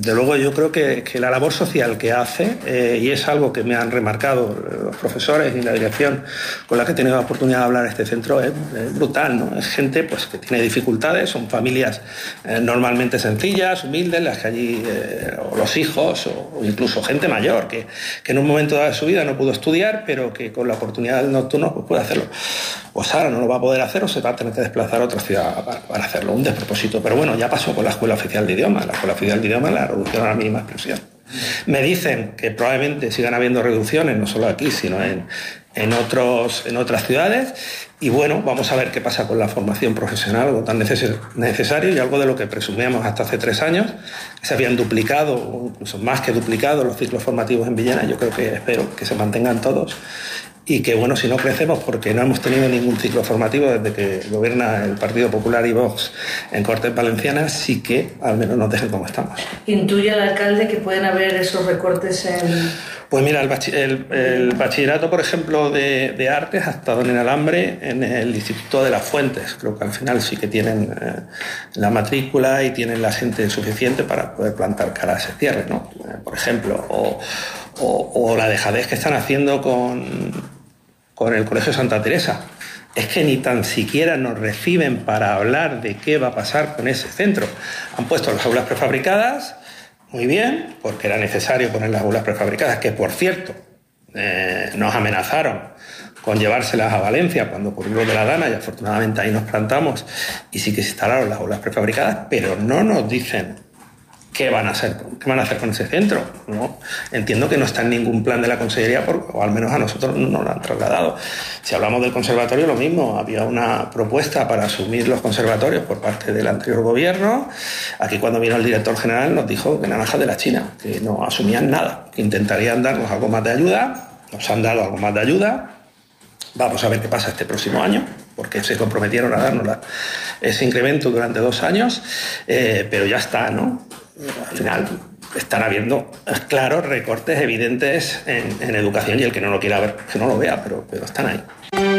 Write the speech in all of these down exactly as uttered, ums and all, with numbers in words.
de luego yo creo que, que la labor social que hace, eh, y es algo que me han remarcado los profesores y la dirección con la que he tenido la oportunidad de hablar en este centro, es, es brutal, ¿no? Es gente pues, que tiene dificultades, son familias eh, normalmente sencillas, humildes, las que allí, eh, o los hijos, o, o incluso gente mayor, que, que en un momento dado de su vida no pudo estudiar, pero que con la oportunidad del nocturno pues, puede hacerlo. Pues ahora no lo va a poder hacer o se va a tener que desplazar a otra ciudad para, para hacerlo, un despropósito. Pero bueno, ya pasó con la Escuela Oficial de Idiomas, la Escuela Oficial de Idiomas la reducción a la mínima expresión. Me dicen que probablemente sigan habiendo reducciones, no solo aquí, sino en, en, otros, en otras ciudades. Y bueno, vamos a ver qué pasa con la formación profesional, algo tan neces- necesario y algo de lo que presumíamos hasta hace tres años, que se habían duplicado, o incluso más que duplicado, los ciclos formativos en Villena. Yo creo que espero que se mantengan todos. Y que, bueno, si no crecemos, porque no hemos tenido ningún ciclo formativo desde que gobierna el Partido Popular y Vox en Cortes Valencianas, sí que al menos nos dejen como estamos. ¿Intuye el alcalde que pueden haber esos recortes en...? Pues mira, el, bachi- el, el bachillerato, por ejemplo, de, de artes ha estado en el alambre en el Instituto de las Fuentes. Creo que al final sí que tienen eh, la matrícula y tienen la gente suficiente para poder plantar cara a ese cierre, ¿no? Eh, por ejemplo, o, o, o la dejadez que están haciendo con... con el Colegio Santa Teresa. Es que ni tan siquiera nos reciben para hablar de qué va a pasar con ese centro. Han puesto las aulas prefabricadas, muy bien, porque era necesario poner las aulas prefabricadas, que por cierto, eh, nos amenazaron con llevárselas a Valencia cuando ocurrió lo de la Dana, y afortunadamente ahí nos plantamos y sí que se instalaron las aulas prefabricadas, pero no nos dicen ¿Qué van a hacer? ¿Qué van a hacer con ese centro? ¿No? Entiendo que no está en ningún plan de la Consellería, por, o al menos a nosotros no nos lo han trasladado. Si hablamos del conservatorio, lo mismo. Había una propuesta para asumir los conservatorios por parte del anterior gobierno. Aquí, cuando vino el director general, nos dijo que naranja de la China, que no asumían nada, que intentarían darnos algo más de ayuda. Nos han dado algo más de ayuda. Vamos a ver qué pasa este próximo año, porque se comprometieron a darnos la, ese incremento durante dos años, eh, pero ya está, ¿no? Al final están habiendo claros recortes evidentes en, en educación, y el que no lo quiera ver, que no lo vea, pero, pero están ahí.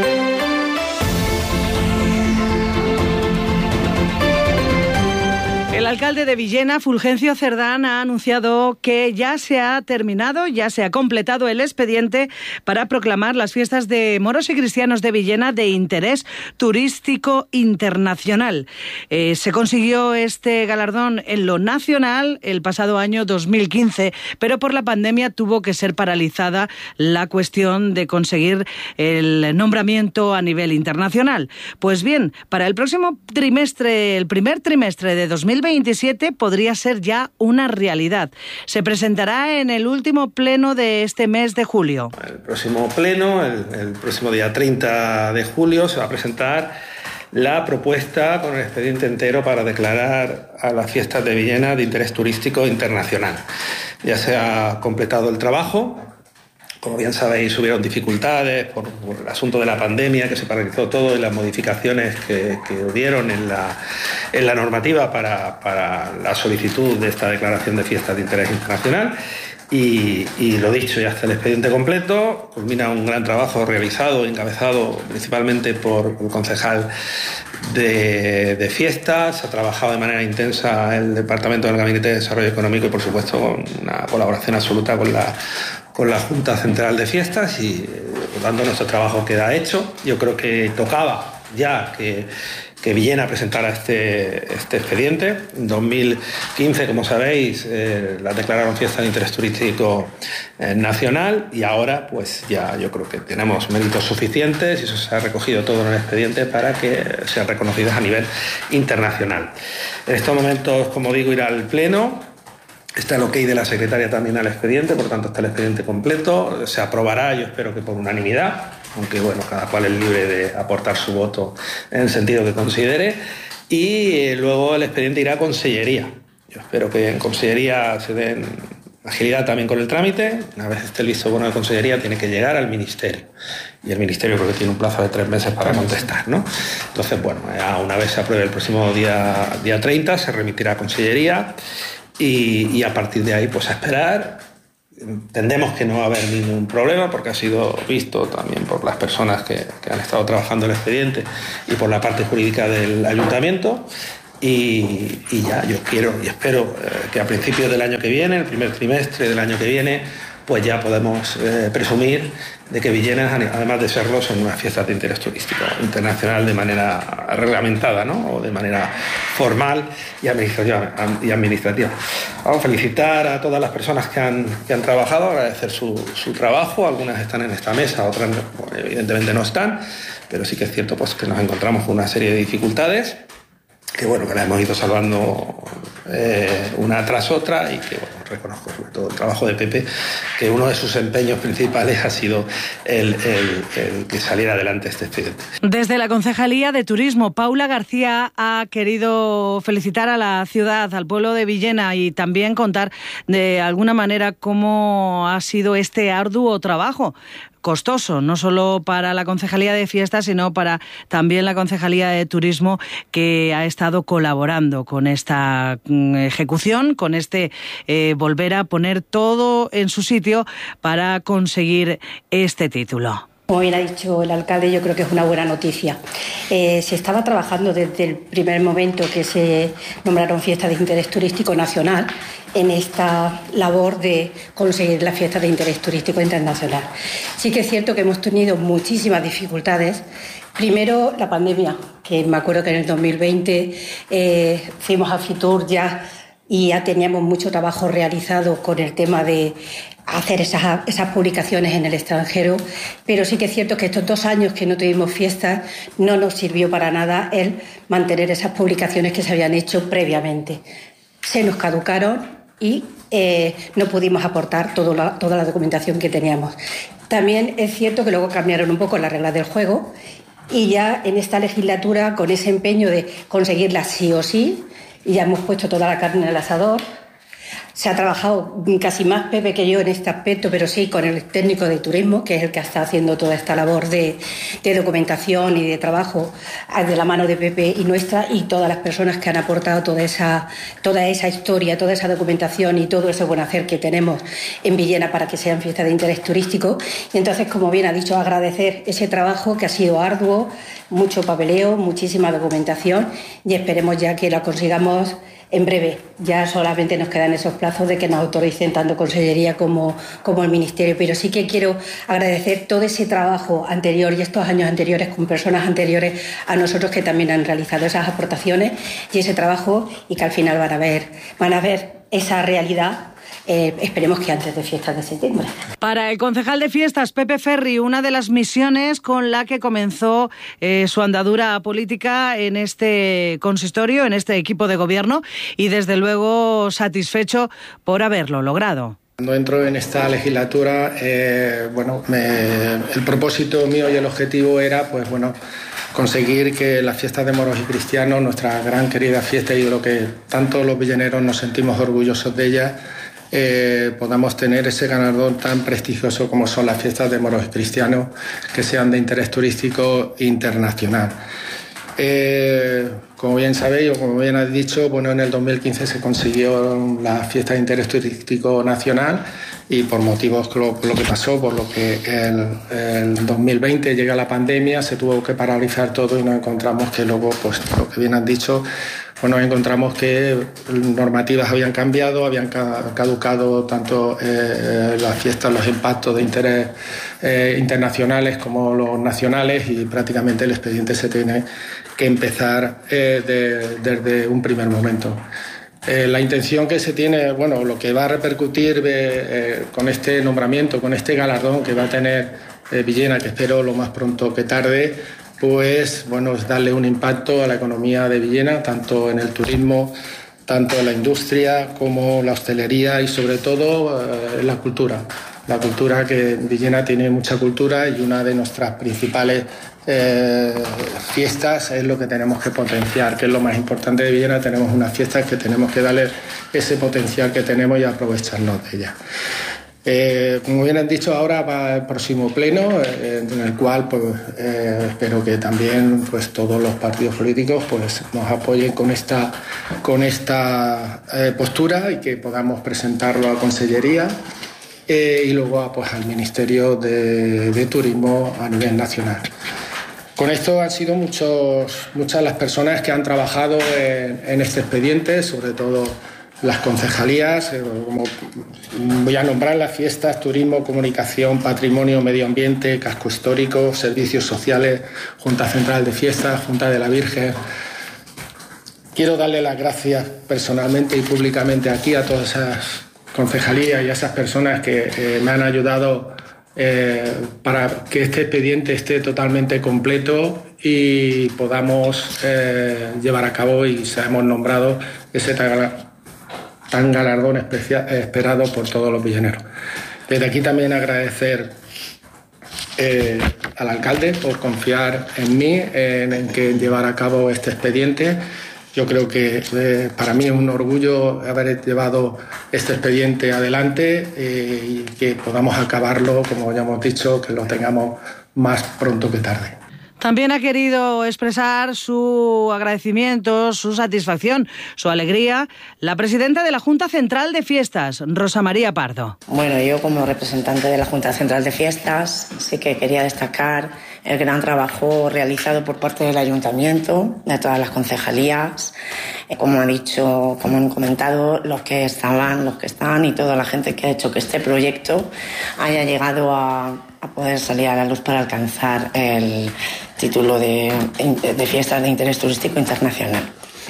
El alcalde de Villena, Fulgencio Cerdán, ha anunciado que ya se ha terminado, ya se ha completado el expediente para proclamar las fiestas de moros y cristianos de Villena de interés turístico internacional. Eh, se consiguió este galardón en lo nacional el pasado año dos mil quince, pero por la pandemia tuvo que ser paralizada la cuestión de conseguir el nombramiento a nivel internacional. Pues bien, para el próximo trimestre, el primer trimestre de dos mil veintisiete podría ser ya una realidad. Se presentará en el último pleno de este mes de julio. El próximo pleno, el, el próximo día treinta de julio, se va a presentar la propuesta con el expediente entero para declarar a las fiestas de Villena de interés turístico internacional. Ya se ha completado el trabajo. Como bien sabéis, hubieron dificultades por, por el asunto de la pandemia, que se paralizó todo, y las modificaciones que, que hubieron en la, en la normativa para, para la solicitud de esta declaración de fiestas de interés internacional. Y, y lo dicho, ya está el expediente completo. Culmina un gran trabajo realizado, encabezado principalmente por el concejal de, de fiestas. Ha trabajado de manera intensa el Departamento del Gabinete de Desarrollo Económico y, por supuesto, con una colaboración absoluta con la, con la Junta Central de Fiestas, y por tanto nuestro trabajo queda hecho. Yo creo que tocaba ya que que Villena presentara este, este expediente. En dos mil quince, como sabéis, eh, la declararon fiesta de interés turístico eh, nacional, y ahora pues ya yo creo que tenemos méritos suficientes, y eso se ha recogido todo en el expediente para que sean reconocidas a nivel internacional. En estos momentos, como digo, irá al Pleno. Está el ok de la secretaria también al expediente, por tanto está el expediente completo. Se aprobará, yo espero que por unanimidad, aunque bueno, cada cual es libre de aportar su voto en el sentido que considere. Y luego el expediente irá a Consellería. Yo espero que en Consellería se den agilidad también con el trámite. Una vez esté el visto bueno de Consellería, tiene que llegar al Ministerio. Y el Ministerio creo que tiene un plazo de tres meses para contestar, ¿no? Entonces, bueno, una vez se apruebe el próximo día, día treinta, se remitirá a Consellería. Y, y a partir de ahí, pues a esperar. Entendemos que no va a haber ningún problema, porque ha sido visto también por las personas que, que han estado trabajando el expediente y por la parte jurídica del ayuntamiento. y, y ya, yo quiero y espero eh, que a principios del año que viene, el primer trimestre del año que viene, pues ya podemos eh, presumir de que Villena, además de serlo, son unas fiestas de interés turístico internacional de manera reglamentada, ¿no? O de manera formal y administrativa. Y administrativa. Vamos a felicitar a todas las personas que han, que han trabajado, agradecer su, su trabajo. Algunas están en esta mesa, otras bueno, evidentemente no están, pero sí que es cierto pues, que nos encontramos con una serie de dificultades que bueno, que la hemos ido salvando eh, una tras otra y que bueno, reconozco sobre todo el trabajo de Pepe, que uno de sus empeños principales ha sido el, el, el que saliera adelante este expediente. Desde la Concejalía de Turismo, Paula García ha querido felicitar a la ciudad, al pueblo de Villena y también contar de alguna manera cómo ha sido este arduo trabajo. Costoso, no solo para la Concejalía de Fiestas, sino para también la Concejalía de Turismo, que ha estado colaborando con esta ejecución, con este eh, volver a poner todo en su sitio para conseguir este título. Como bien ha dicho el alcalde, yo creo que es una buena noticia. Eh, se estaba trabajando desde el primer momento que se nombraron fiestas de interés turístico nacional en esta labor de conseguir las fiestas de interés turístico internacional. Sí que es cierto que hemos tenido muchísimas dificultades. Primero, la pandemia, que me acuerdo que en el dos mil veinte eh, fuimos a Fitur ya y ya teníamos mucho trabajo realizado con el tema de hacer esas, esas publicaciones en el extranjero, pero sí que es cierto que estos dos años que no tuvimos fiestas no nos sirvió para nada el mantener esas publicaciones que se habían hecho previamente. Se nos caducaron y eh, no pudimos aportar todo la, toda la documentación que teníamos. También es cierto que luego cambiaron un poco las reglas del juego y ya en esta legislatura, con ese empeño de conseguirlas sí o sí, ya hemos puesto toda la carne en el asador. Se ha trabajado casi más Pepe que yo en este aspecto, pero sí con el técnico de turismo, que es el que está haciendo toda esta labor de, de documentación y de trabajo de la mano de Pepe y nuestra, y todas las personas que han aportado toda esa, toda esa historia, toda esa documentación y todo ese buen hacer que tenemos en Villena para que sean fiestas de interés turístico. Y entonces, como bien ha dicho, agradecer ese trabajo que ha sido arduo, mucho papeleo, muchísima documentación, y esperemos ya que la consigamos en breve. Ya solamente nos quedan esos plazos de que nos autoricen tanto Consellería como, como el Ministerio, pero sí que quiero agradecer todo ese trabajo anterior y estos años anteriores con personas anteriores a nosotros que también han realizado esas aportaciones y ese trabajo, y que al final van a ver, van a ver esa realidad. Eh, esperemos que antes de fiestas de septiembre. Para el concejal de fiestas, Pepe Ferri, una de las misiones con la que comenzó eh, su andadura política en este consistorio, en este equipo de gobierno, y desde luego satisfecho por haberlo logrado. Cuando entro en esta legislatura, eh, bueno, me, el propósito mío y el objetivo era, pues bueno, conseguir que las fiestas de moros y cristianos, nuestra gran querida fiesta y de lo que tanto los villeneros nos sentimos orgullosos de ella, Eh, podamos tener ese galardón tan prestigioso como son las fiestas de moros y cristianos, que sean de interés turístico internacional. Eh, como bien sabéis o como bien has dicho, bueno, en el dos mil quince se consiguió la fiesta de interés turístico nacional y por motivos lo, lo que pasó, por lo que el, el dos mil veinte llega la pandemia, se tuvo que paralizar todo y nos encontramos que luego, pues lo que bien has dicho, bueno, encontramos que normativas habían cambiado, habían caducado tanto eh, las fiestas, los impactos de interés eh, internacionales como los nacionales, y prácticamente el expediente se tiene que empezar eh, de, desde un primer momento. Eh, la intención que se tiene, bueno, lo que va a repercutir eh, con este nombramiento, con este galardón que va a tener eh, Villena, que espero lo más pronto que tarde, pues bueno, es darle un impacto a la economía de Villena, tanto en el turismo, tanto en la industria como la hostelería y sobre todo eh, en la cultura. La cultura, que Villena tiene mucha cultura y una de nuestras principales eh, fiestas es lo que tenemos que potenciar, que es lo más importante de Villena. Tenemos unas fiestas que tenemos que darle ese potencial que tenemos y aprovecharnos de ellas. Eh, como bien han dicho, ahora va el próximo pleno, eh, en el cual pues, eh, espero que también pues, todos los partidos políticos pues, nos apoyen con esta, con esta eh, postura y que podamos presentarlo a Consellería eh, y luego pues, al Ministerio de, de Turismo a nivel nacional. Con esto han sido muchos, muchas las personas que han trabajado en, en este expediente, sobre todo las concejalías, eh, como voy a nombrar las fiestas, turismo, comunicación, patrimonio, medio ambiente, casco histórico, servicios sociales, Junta Central de Fiestas, Junta de la Virgen. Quiero darle las gracias personalmente y públicamente aquí a todas esas concejalías y a esas personas que eh, me han ayudado eh, para que este expediente esté totalmente completo y podamos eh, llevar a cabo y seamos nombrados ese tan, tan galardón especial, esperado por todos los villeneros. Desde aquí también agradecer eh, al alcalde por confiar en mí, en, en que llevar a cabo este expediente. Yo creo que eh, para mí es un orgullo haber llevado este expediente adelante eh, y que podamos acabarlo, como ya hemos dicho, que lo tengamos más pronto que tarde. También ha querido expresar su agradecimiento, su satisfacción, su alegría, la presidenta de la Junta Central de Fiestas, Rosa María Pardo. Bueno, yo como representante de la Junta Central de Fiestas sí que quería destacar el gran trabajo realizado por parte del Ayuntamiento, de todas las concejalías, como ha dicho, como han comentado, los que estaban, los que están y toda la gente que ha hecho que este proyecto haya llegado a, a poder salir a la luz para alcanzar el título de, de Fiestas de Interés Turístico Internacional.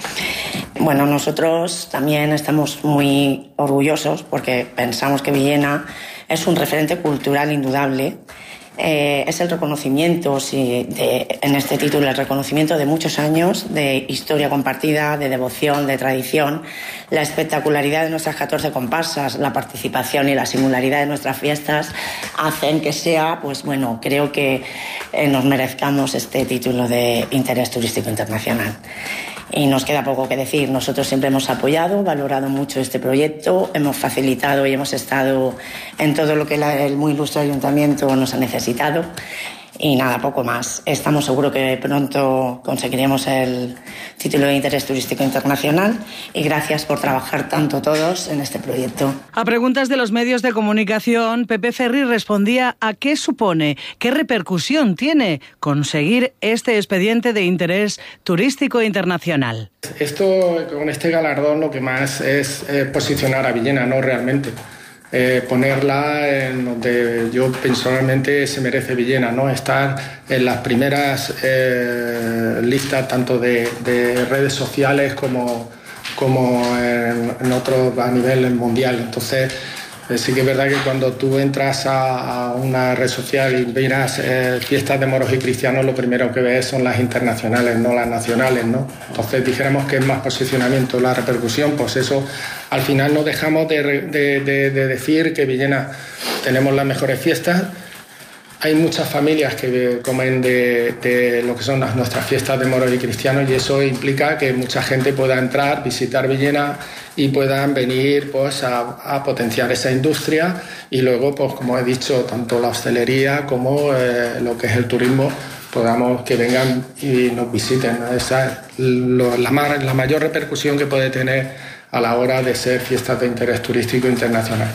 Bueno, nosotros también estamos muy orgullosos porque pensamos que Villena es un referente cultural indudable. Eh, es el reconocimiento, sí, de, en este título, el reconocimiento de muchos años de historia compartida, de devoción, de tradición, la espectacularidad de nuestras catorce comparsas, la participación y la singularidad de nuestras fiestas hacen que sea, pues bueno, creo que eh, nos merezcamos este título de Interés Turístico Internacional. Y nos queda poco que decir. Nosotros siempre hemos apoyado, valorado mucho este proyecto, hemos facilitado y hemos estado en todo lo que el muy ilustre ayuntamiento nos ha necesitado. Y nada, poco más. Estamos seguros que pronto conseguiremos el título de Interés Turístico Internacional y gracias por trabajar tanto todos en este proyecto. A preguntas de los medios de comunicación, Pepe Ferri respondía a qué supone, qué repercusión tiene conseguir este expediente de Interés Turístico Internacional. Esto, con este galardón, lo que más es eh, posicionar a Villena, ¿no? Realmente. Eh, ponerla en donde yo personalmente se merece Villena, ¿no? Estar en las primeras eh, listas tanto de, de redes sociales como, como en, en otros a nivel mundial. Entonces eh, sí que es verdad que cuando tú entras a, a una red social y miras eh, fiestas de moros y cristianos, lo primero que ves son las internacionales, no las nacionales, ¿no? Entonces dijéramos que es más posicionamiento, la repercusión, pues eso. Al final no dejamos de, de, de, de decir que Villena tenemos las mejores fiestas. Hay muchas familias que comen de, de lo que son las, nuestras fiestas de moros y cristianos y eso implica que mucha gente pueda entrar, visitar Villena y puedan venir pues, a, a potenciar esa industria y luego, pues como he dicho, tanto la hostelería como eh, lo que es el turismo, podamos que vengan y nos visiten. Esa es lo, la, la mayor repercusión que puede tener a la hora de ser fiestas de interés turístico internacional.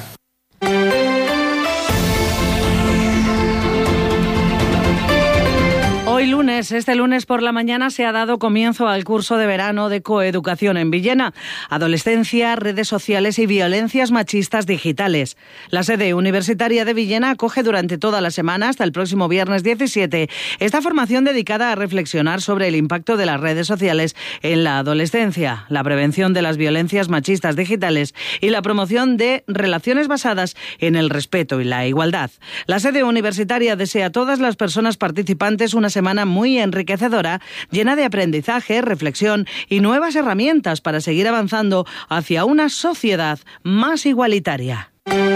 Hoy lunes, este lunes por la mañana, se ha dado comienzo al curso de verano de coeducación en Villena. Adolescencia, redes sociales y violencias machistas digitales. La sede universitaria de Villena acoge durante toda la semana, hasta el próximo viernes diecisiete, esta formación dedicada a reflexionar sobre el impacto de las redes sociales en la adolescencia, la prevención de las violencias machistas digitales y la promoción de relaciones basadas en el respeto y la igualdad. La sede universitaria desea a todas las personas participantes una semana muy enriquecedora, llena de aprendizaje, reflexión y nuevas herramientas para seguir avanzando hacia una sociedad más igualitaria.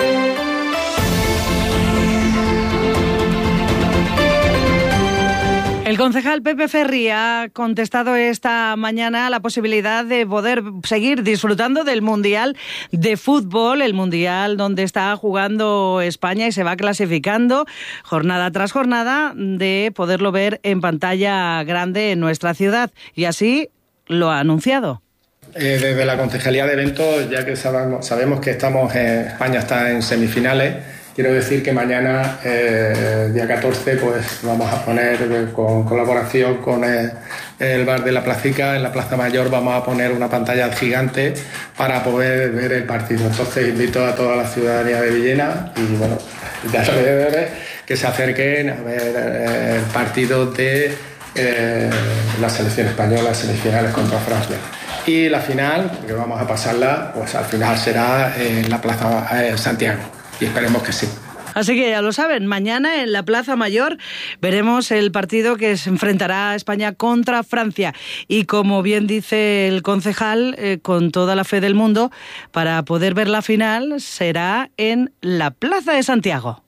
El concejal Pepe Ferri ha contestado esta mañana la posibilidad de poder seguir disfrutando del Mundial de Fútbol, el Mundial donde está jugando España y se va clasificando jornada tras jornada, de poderlo ver en pantalla grande en nuestra ciudad. Y así lo ha anunciado. Eh, desde la Concejalía de Eventos, ya que sabemos, sabemos que estamos en, España está en semifinales quiero decir que mañana, eh, día catorce, pues vamos a poner, con colaboración con el, el bar de la Placica, en la Plaza Mayor, vamos a poner una pantalla gigante para poder ver el partido. Entonces invito a toda la ciudadanía de Villena y bueno, de alrededores que se acerquen a ver el partido de eh, la selección española, semifinales contra Francia. Y la final, que vamos a pasarla, pues al final será en la Plaza eh, Santiago. Y esperemos que sí. Así que ya lo saben, mañana en la Plaza Mayor veremos el partido que se enfrentará a España contra Francia. Y como bien dice el concejal, eh, con toda la fe del mundo, para poder ver la final será en la Plaza de Santiago.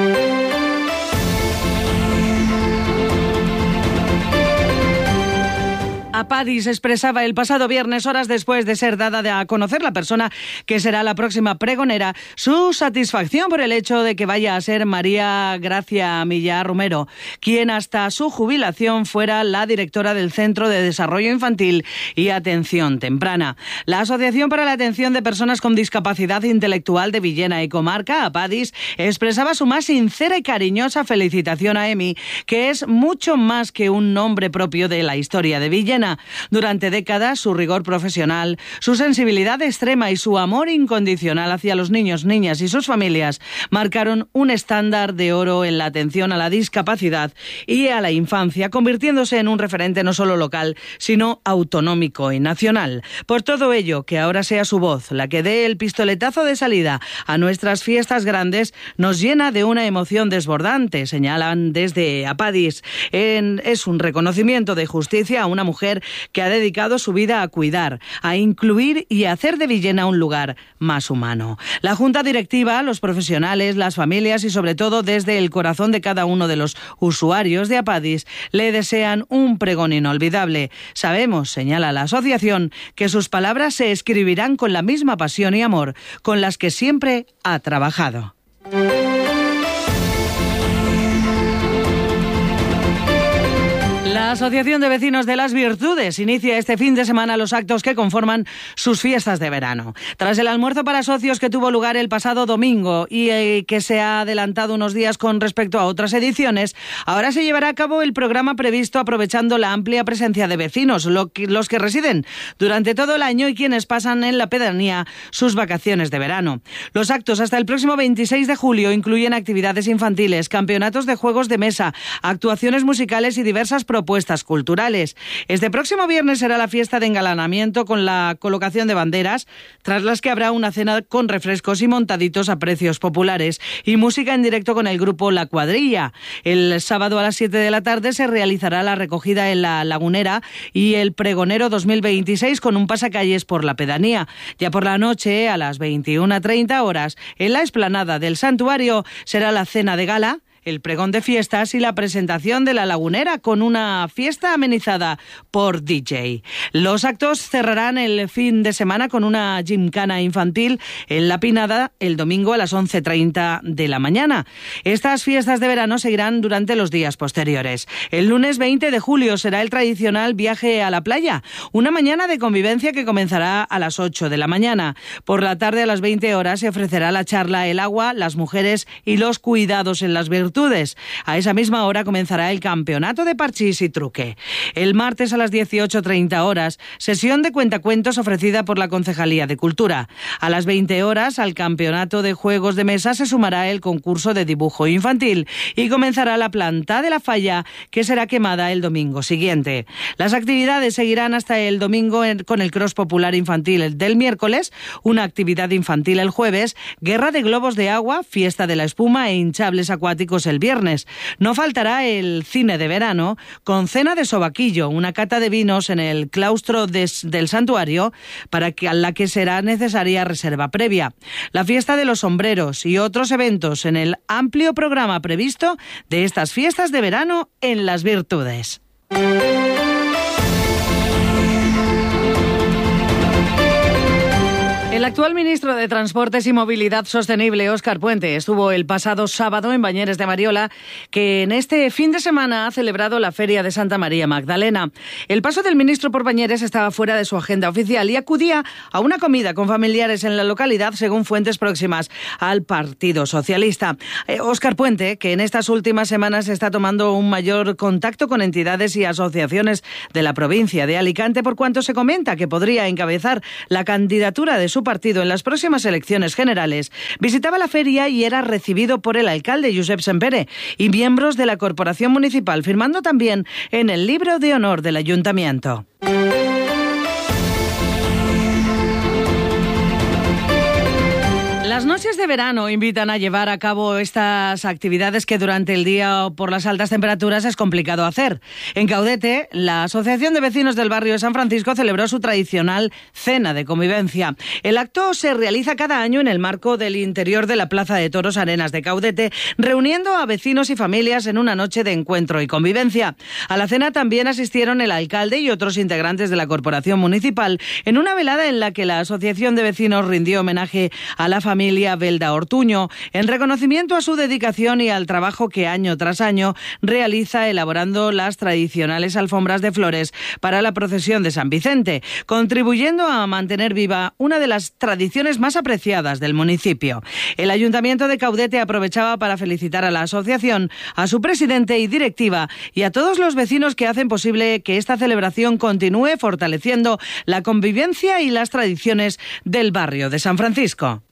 Apadis expresaba el pasado viernes, horas después de ser dada a conocer la persona que será la próxima pregonera, su satisfacción por el hecho de que vaya a ser María Gracia Millán Romero, quien hasta su jubilación fuera la directora del Centro de Desarrollo Infantil y Atención Temprana. La Asociación para la Atención de Personas con Discapacidad Intelectual de Villena y Comarca, Apadis, expresaba su más sincera y cariñosa felicitación a Emi, que es mucho más que un nombre propio de la historia de Villena. Durante décadas, su rigor profesional, su sensibilidad extrema y su amor incondicional hacia los niños, niñas y sus familias marcaron un estándar de oro en la atención a la discapacidad y a la infancia, convirtiéndose en un referente no solo local, sino autonómico y nacional. Por todo ello, que ahora sea su voz la que dé el pistoletazo de salida a nuestras fiestas grandes, nos llena de una emoción desbordante, señalan desde Apadis. En, es un reconocimiento de justicia a una mujer que ha dedicado su vida a cuidar, a incluir y a hacer de Villena un lugar más humano. La Junta Directiva, los profesionales, las familias y sobre todo desde el corazón de cada uno de los usuarios de Apadis le desean un pregón inolvidable. Sabemos, señala la asociación, que sus palabras se escribirán con la misma pasión y amor con las que siempre ha trabajado. La Asociación de Vecinos de las Virtudes inicia este fin de semana los actos que conforman sus fiestas de verano. Tras el almuerzo para socios que tuvo lugar el pasado domingo y eh, que se ha adelantado unos días con respecto a otras ediciones, ahora se llevará a cabo el programa previsto aprovechando la amplia presencia de vecinos, lo que, los que residen durante todo el año y quienes pasan en la pedanía sus vacaciones de verano. Los actos hasta el próximo veintiséis de julio incluyen actividades infantiles, campeonatos de juegos de mesa, actuaciones musicales y diversas propuestas culturales. Este próximo viernes será la fiesta de engalanamiento con la colocación de banderas, tras las que habrá una cena con refrescos y montaditos a precios populares y música en directo con el grupo La Cuadrilla. El sábado a las siete de la tarde se realizará la recogida en la Lagunera y el pregonero dos mil veintiséis con un pasacalles por la pedanía. Ya por la noche, a las veintiuna treinta horas, en la explanada del santuario será la cena de gala, el pregón de fiestas y la presentación de la Lagunera con una fiesta amenizada por D J. Los actos cerrarán el fin de semana con una gimcana infantil en La Pinada el domingo a las once treinta de la mañana. Estas fiestas de verano seguirán durante los días posteriores. El lunes veinte de julio será el tradicional viaje a la playa, una mañana de convivencia que comenzará a las ocho de la mañana. Por la tarde a las veinte horas se ofrecerá la charla El agua, las mujeres y los cuidados en las virtudes. A esa misma hora comenzará el campeonato de parchís y truque. El martes a las dieciocho treinta horas, sesión de cuentacuentos ofrecida por la Concejalía de Cultura. A las veinte horas, al campeonato de juegos de mesa se sumará el concurso de dibujo infantil y comenzará la planta de la falla, que será quemada el domingo siguiente. Las actividades seguirán hasta el domingo con el cross popular infantil del miércoles, una actividad infantil el jueves, guerra de globos de agua, fiesta de la espuma e hinchables acuáticos el viernes. No faltará el cine de verano con cena de sobaquillo, una cata de vinos en el claustro des, del santuario para que, a la que será necesaria reserva previa. La fiesta de los sombreros y otros eventos en el amplio programa previsto de estas fiestas de verano en las Virtudes. El actual ministro de Transportes y Movilidad Sostenible, Óscar Puente, estuvo el pasado sábado en Bañeres de Mariola, que en este fin de semana ha celebrado la Feria de Santa María Magdalena. El paso del ministro por Bañeres estaba fuera de su agenda oficial y acudía a una comida con familiares en la localidad, según fuentes próximas al Partido Socialista. Eh, Óscar Puente, que en estas últimas semanas está tomando un mayor contacto con entidades y asociaciones de la provincia de Alicante, por cuanto se comenta que podría encabezar la candidatura de su partido en las próximas elecciones generales, visitaba la feria y era recibido por el alcalde Josep Sempere y miembros de la corporación municipal, firmando también en el libro de honor del ayuntamiento. Las noches de verano invitan a llevar a cabo estas actividades que durante el día o por las altas temperaturas es complicado hacer. En Caudete, la Asociación de Vecinos del Barrio de San Francisco celebró su tradicional cena de convivencia. El acto se realiza cada año en el marco del interior de la Plaza de Toros Arenas de Caudete, reuniendo a vecinos y familias en una noche de encuentro y convivencia. A la cena también asistieron el alcalde y otros integrantes de la corporación municipal en una velada en la que la Asociación de Vecinos rindió homenaje a la familia familia Belda Ortuño, en reconocimiento a su dedicación y al trabajo que año tras año realiza elaborando las tradicionales alfombras de flores para la procesión de San Vicente, contribuyendo a mantener viva una de las tradiciones más apreciadas del municipio. El Ayuntamiento de Caudete aprovechaba para felicitar a la asociación, a su presidente y directiva y a todos los vecinos que hacen posible que esta celebración continúe fortaleciendo la convivencia y las tradiciones del barrio de San Francisco.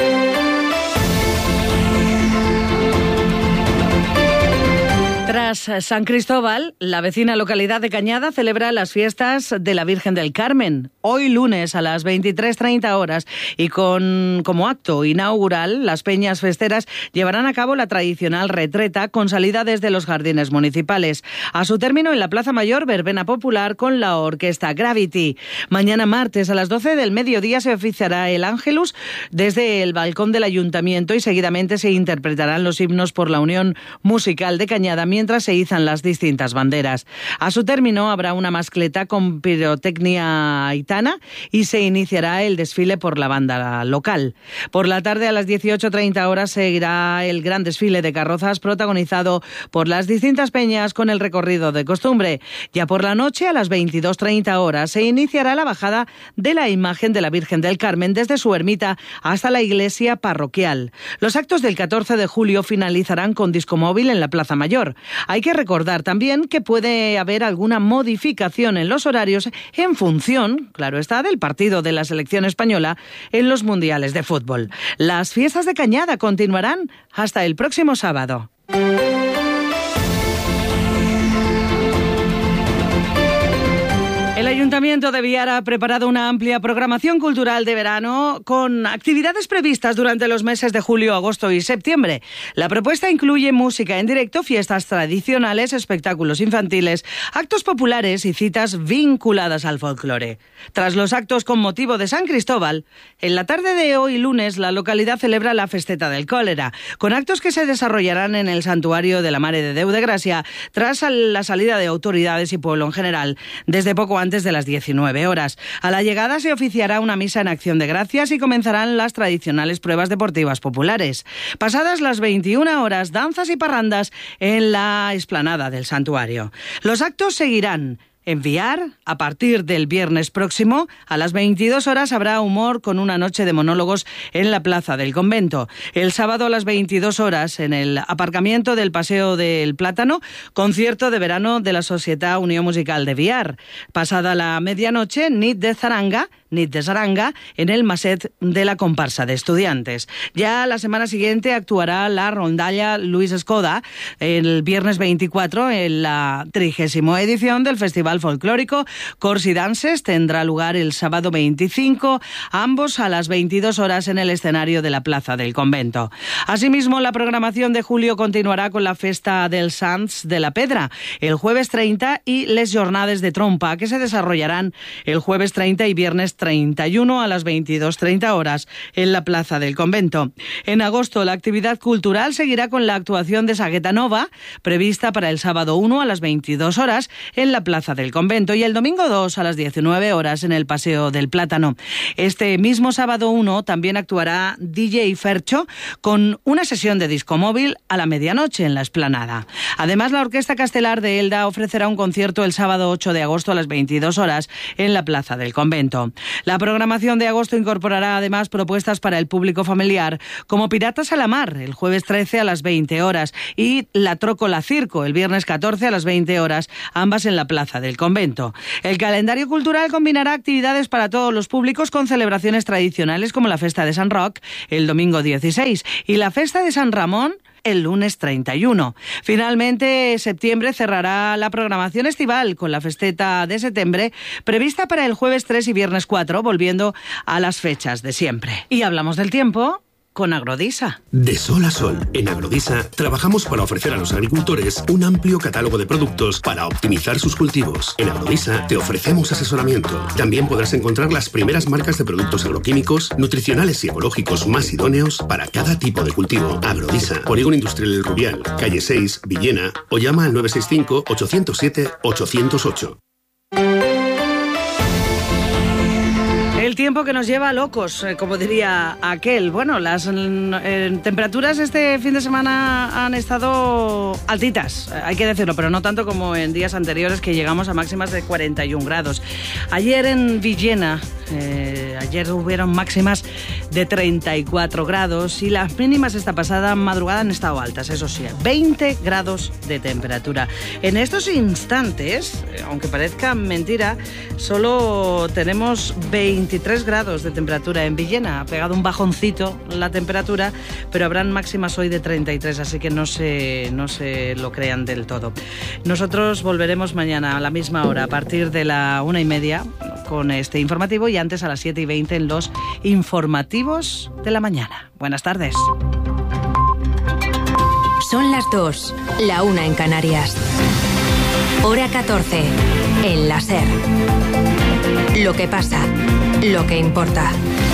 Tras San Cristóbal, la vecina localidad de Cañada celebra las fiestas de la Virgen del Carmen, hoy lunes a las veintitrés treinta horas, y con como acto inaugural, las peñas festeras llevarán a cabo la tradicional retreta con salida desde los jardines municipales. A su término, en la Plaza Mayor, verbena popular con la orquesta Gravity. Mañana martes a las doce del mediodía se oficiará el Ángelus desde el balcón del Ayuntamiento y seguidamente se interpretarán los himnos por la Unión Musical de Cañada, mientras se izan las distintas banderas. A su término habrá una mascleta con pirotecnia aitana y se iniciará el desfile por la banda local. Por la tarde a las dieciocho treinta horas seguirá el gran desfile de carrozas protagonizado por las distintas peñas con el recorrido de costumbre. Ya por la noche a las veintidós treinta horas se iniciará la bajada de la imagen de la Virgen del Carmen desde su ermita hasta la iglesia parroquial. Los actos del catorce de julio finalizarán con disco móvil en la Plaza Mayor. Hay que recordar también que puede haber alguna modificación en los horarios en función, claro está, del partido de la selección española en los mundiales de fútbol. Las fiestas de Cañada continuarán hasta el próximo sábado. El Ayuntamiento de Biar ha preparado una amplia programación cultural de verano con actividades previstas durante los meses de julio, agosto y septiembre. La propuesta incluye música en directo, fiestas tradicionales, espectáculos infantiles, actos populares y citas vinculadas al folclore. Tras los actos con motivo de San Cristóbal, en la tarde de hoy lunes la localidad celebra la Festeta del Cólera, con actos que se desarrollarán en el Santuario de la Mare de Déu de Gracia tras la salida de autoridades y pueblo en general, desde poco antes de las diecinueve horas. A la llegada se oficiará una misa en acción de gracias y comenzarán las tradicionales pruebas deportivas populares. Pasadas las veintiuna horas, danzas y parrandas en la explanada del santuario. Los actos seguirán. En Biar, a partir del viernes próximo, a las veintidós horas habrá humor con una noche de monólogos en la Plaza del Convento. El sábado a las veintidós horas, en el aparcamiento del Paseo del Plátano, concierto de verano de la Societat Unión Musical de Biar. Pasada la medianoche, nit de zaranga, nit de zaranga, en el Maset de la comparsa de estudiantes. Ya la semana siguiente actuará la rondalla Luis Escoda, el viernes veinticuatro, en la trigésima edición del Festival Folclórico Cors y Danses. Tendrá lugar el sábado veinticinco, ambos a las veintidós horas en el escenario de la Plaza del Convento. Asimismo, la programación de julio continuará con la Festa dels Sants de la Pedra el jueves treinta y les Jornades de Trompa, que se desarrollarán el jueves treinta y viernes treinta y uno a las veintidós treinta horas en la Plaza del Convento. En agosto, la actividad cultural seguirá con la actuación de Sagueta Nova, prevista para el sábado uno a las veintidós horas en la Plaza del del Convento y el domingo dos a las diecinueve horas en el Paseo del Plátano. Este mismo sábado uno también actuará D J Fercho con una sesión de disco móvil a la medianoche en la Explanada. Además, la Orquesta Castelar de Elda ofrecerá un concierto el sábado ocho de agosto a las veintidós horas en la Plaza del Convento. La programación de agosto incorporará además propuestas para el público familiar, como Piratas a la Mar, el jueves trece a las veinte horas, y La Trócola Circo, el viernes catorce a las veinte horas, ambas en la Plaza del Convento. El calendario cultural combinará actividades para todos los públicos con celebraciones tradicionales como la Festa de San Roc el domingo dieciséis y la Festa de San Ramón el lunes treinta y uno. Finalmente, septiembre cerrará la programación estival con la festeta de septiembre prevista para el jueves tres y viernes cuatro, volviendo a las fechas de siempre. Y hablamos del tiempo con Agrodisa. De sol a sol, en Agrodisa trabajamos para ofrecer a los agricultores un amplio catálogo de productos para optimizar sus cultivos. En Agrodisa te ofrecemos asesoramiento. También podrás encontrar las primeras marcas de productos agroquímicos, nutricionales y ecológicos más idóneos para cada tipo de cultivo. Agrodisa, Polígono Industrial El Rubial, calle seis, Villena, o llama al nueve seis cinco, ocho cero siete, ocho cero ocho. El tiempo que nos lleva locos, eh, como diría aquel. Bueno, las eh, temperaturas este fin de semana han estado altitas, eh, hay que decirlo, pero no tanto como en días anteriores que llegamos a máximas de cuarenta y un grados. Ayer en Villena, eh, ayer hubieron máximas de treinta y cuatro grados y las mínimas esta pasada madrugada han estado altas, eso sí, veinte grados de temperatura. En estos instantes, eh, aunque parezca mentira, solo tenemos veintitrés grados de temperatura en Villena. Ha pegado un bajoncito la temperatura, pero habrán máximas hoy de treinta y tres, así que no se, no se lo crean del todo. Nosotros volveremos mañana a la misma hora, a partir de la una y media, con este informativo, y antes a las siete y veinte en los informativos de la mañana. Buenas tardes. Son las dos, la una en Canarias. Hora catorce, en la SER. Lo que pasa, lo que importa.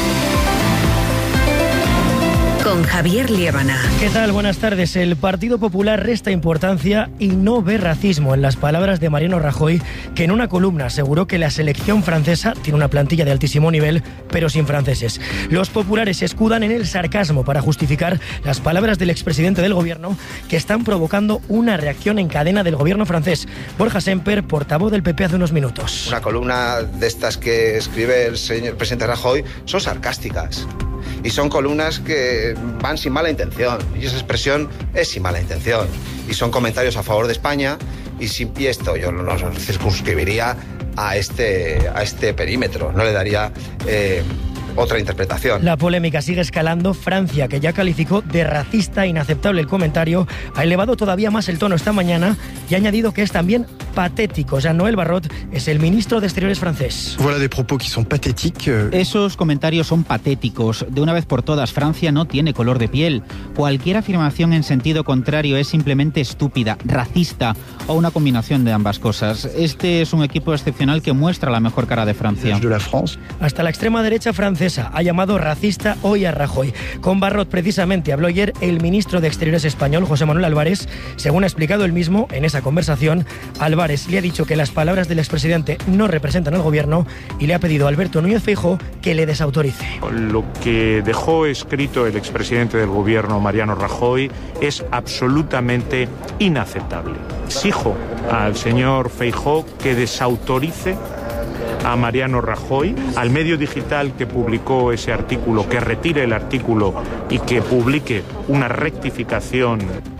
Con Javier Liébana. ¿Qué tal? Buenas tardes. El Partido Popular resta importancia y no ve racismo, en las palabras de Mariano Rajoy, que en una columna aseguró que la selección francesa tiene una plantilla de altísimo nivel, pero sin franceses. Los populares se escudan en el sarcasmo para justificar las palabras del expresidente del gobierno, que están provocando una reacción en cadena del gobierno francés. Borja Semper, portavoz del P P hace unos minutos. Una columna de estas que escribe el señor presidente Rajoy son sarcásticas. Y son columnas que van sin mala intención, y esa expresión es sin mala intención. Y son comentarios a favor de España, y, sin, y esto yo no lo circunscribiría a este, a este perímetro, no le daría eh, otra interpretación. La polémica sigue escalando. Francia, que ya calificó de racista e inaceptable el comentario, ha elevado todavía más el tono esta mañana y ha añadido que es también patético. Jean-Noël Barrot es el ministro de Exteriores francés. Voilà des propos qui sont pathétiques. Esos comentarios son patéticos. De una vez por todas, Francia no tiene color de piel. Cualquier afirmación en sentido contrario es simplemente estúpida, racista o una combinación de ambas cosas. Este es un equipo excepcional que muestra la mejor cara de Francia. De la France. Hasta la extrema derecha francesa ha llamado racista hoy a Rajoy. Con Barrot precisamente habló ayer el ministro de Exteriores español, José Manuel Álvarez. Según ha explicado él mismo en esa conversación, Álvarez le ha dicho que las palabras del expresidente no representan al gobierno y le ha pedido a Alberto Núñez Feijóo que le desautorice. Lo que dejó escrito el expresidente del gobierno, Mariano Rajoy, es absolutamente inaceptable. Exijo al señor Feijóo que desautorice a Mariano Rajoy, al medio digital que publicó ese artículo, que retire el artículo y que publique una rectificación.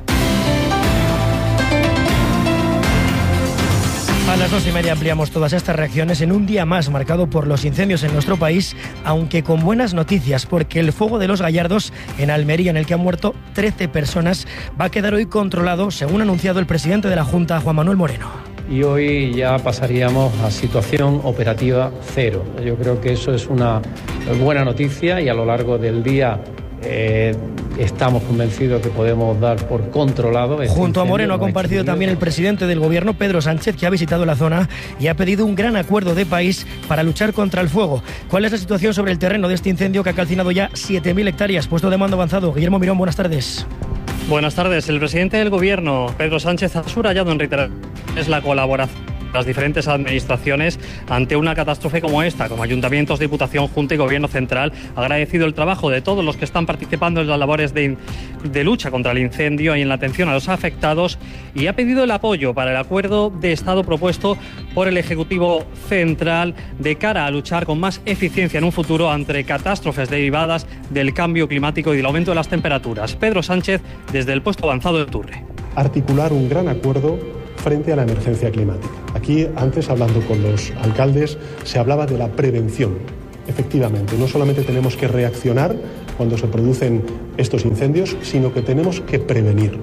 A las dos y media ampliamos todas estas reacciones en un día más marcado por los incendios en nuestro país, aunque con buenas noticias, porque el fuego de los Gallardos en Almería, en el que han muerto trece personas, va a quedar hoy controlado, según ha anunciado el presidente de la Junta, Juan Manuel Moreno. Y hoy ya pasaríamos a situación operativa cero. Yo creo que eso es una buena noticia y a lo largo del día eh, estamos convencidos que podemos dar por controlado. Este Junto a Moreno ha comparecido también el presidente del gobierno, Pedro Sánchez, que ha visitado la zona y ha pedido un gran acuerdo de país para luchar contra el fuego. ¿Cuál es la situación sobre el terreno de este incendio que ha calcinado ya siete mil hectáreas? Puesto de mando avanzado. Guillermo Mirón, buenas tardes. Buenas tardes. El presidente del gobierno, Pedro Sánchez, ha subrayado en reiteraciones la colaboración las diferentes administraciones ante una catástrofe como esta, como ayuntamientos, Diputación, Junta y Gobierno Central. Ha agradecido el trabajo de todos los que están participando en las labores de, de lucha contra el incendio y en la atención a los afectados, y ha pedido el apoyo para el acuerdo de Estado propuesto por el Ejecutivo Central de cara a luchar con más eficiencia en un futuro ante catástrofes derivadas del cambio climático y del aumento de las temperaturas. Pedro Sánchez, desde el puesto avanzado de Turre. Articular un gran acuerdo frente a la emergencia climática. Aquí, antes, hablando con los alcaldes, se hablaba de la prevención. Efectivamente, no solamente tenemos que reaccionar cuando se producen estos incendios, sino que tenemos que prevenir.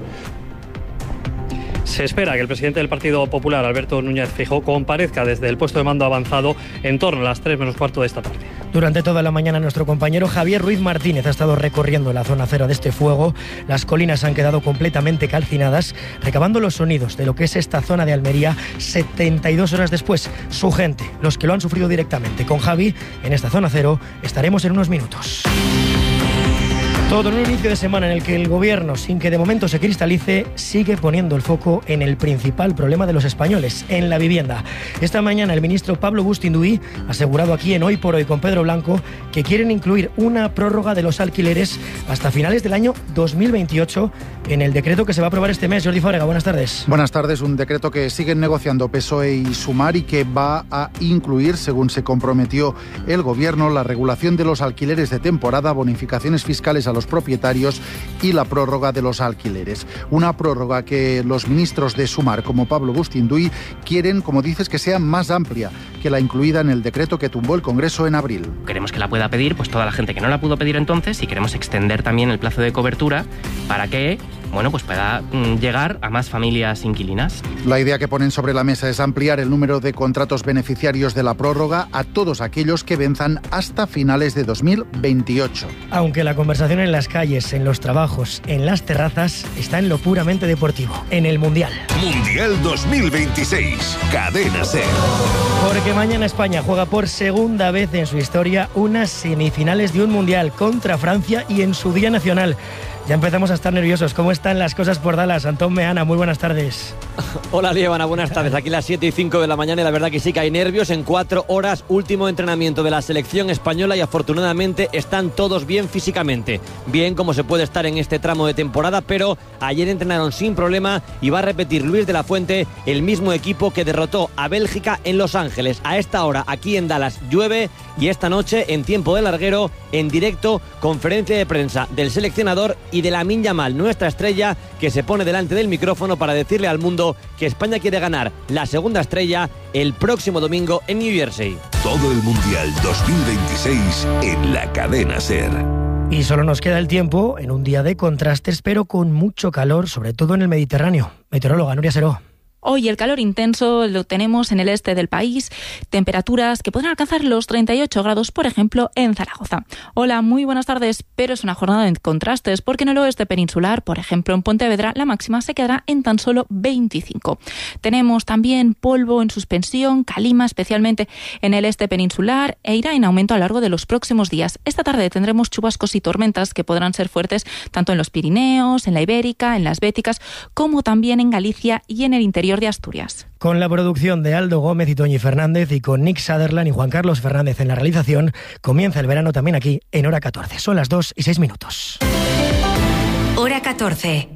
Se espera que el presidente del Partido Popular, Alberto Núñez Feijóo, comparezca desde el puesto de mando avanzado en torno a las tres menos cuarto de esta tarde. Durante toda la mañana nuestro compañero Javier Ruiz Martínez ha estado recorriendo la zona cero de este fuego. Las colinas han quedado completamente calcinadas, recabando los sonidos de lo que es esta zona de Almería setenta y dos horas después. Su gente, los que lo han sufrido directamente. Con Javi, en esta zona cero, estaremos en unos minutos. Todo en un inicio de semana en el que el Gobierno, sin que de momento se cristalice, sigue poniendo el foco en el principal problema de los españoles, en la vivienda. Esta mañana el ministro Pablo Bustinduy ha asegurado aquí en Hoy por Hoy con Pedro Blanco que quieren incluir una prórroga de los alquileres hasta finales del año dos mil veintiocho en el decreto que se va a aprobar este mes. Jordi Fábrega, buenas tardes. Buenas tardes. Un decreto que siguen negociando P S O E y Sumar y que va a incluir, según se comprometió el Gobierno, la regulación de los alquileres de temporada, bonificaciones fiscales a los propietarios y la prórroga de los alquileres. Una prórroga que los ministros de Sumar, como Pablo Bustinduy, quieren, como dices, que sea más amplia que la incluida en el decreto que tumbó el Congreso en abril. Queremos que la pueda pedir pues toda la gente que no la pudo pedir entonces, y queremos extender también el plazo de cobertura para que bueno, pues pueda mm, llegar a más familias inquilinas. La idea que ponen sobre la mesa es ampliar el número de contratos beneficiarios de la prórroga a todos aquellos que venzan hasta finales de dos mil veintiocho. Aunque la conversación en las calles, en los trabajos, en las terrazas, está en lo puramente deportivo, en el Mundial. Mundial dos mil veintiséis, Cadena SER. Porque mañana España juega por segunda vez en su historia unas semifinales de un Mundial contra Francia y en su Día Nacional. Ya empezamos a estar nerviosos. ¿Cómo están las cosas por Dallas? Antón Meana, muy buenas tardes. Hola, Liébana, buenas tardes. Aquí las siete y cinco de la mañana y la verdad que sí que hay nervios. En cuatro horas, último entrenamiento de la selección española y afortunadamente están todos bien físicamente. Bien como se puede estar en este tramo de temporada, pero ayer entrenaron sin problema y va a repetir Luis de la Fuente, el mismo equipo que derrotó a Bélgica en Los Ángeles. A esta hora, aquí en Dallas, llueve y esta noche, en tiempo de larguero, en directo, conferencia de prensa del seleccionador y de Lamine Yamal, nuestra estrella, que se pone delante del micrófono para decirle al mundo que España quiere ganar la segunda estrella el próximo domingo en New Jersey. Todo el Mundial dos mil veintiséis en la Cadena SER. Y solo nos queda el tiempo en un día de contrastes, pero con mucho calor, sobre todo en el Mediterráneo. Meteoróloga Nuria Seró. Hoy el calor intenso lo tenemos en el este del país, temperaturas que podrán alcanzar los treinta y ocho grados, por ejemplo, en Zaragoza. Hola, muy buenas tardes, pero es una jornada de contrastes porque en el oeste peninsular, por ejemplo, en Pontevedra, la máxima se quedará en tan solo veinticinco. Tenemos también polvo en suspensión, calima, especialmente en el este peninsular, e irá en aumento a lo largo de los próximos días. Esta tarde tendremos chubascos y tormentas que podrán ser fuertes tanto en los Pirineos, en la Ibérica, en las Béticas, como también en Galicia y en el interior de Asturias. Con la producción de Aldo Gómez y Toñi Fernández y con Nick Sutherland y Juan Carlos Fernández en la realización, comienza el verano también aquí en Hora catorce. Son las dos y seis minutos. Hora catorce.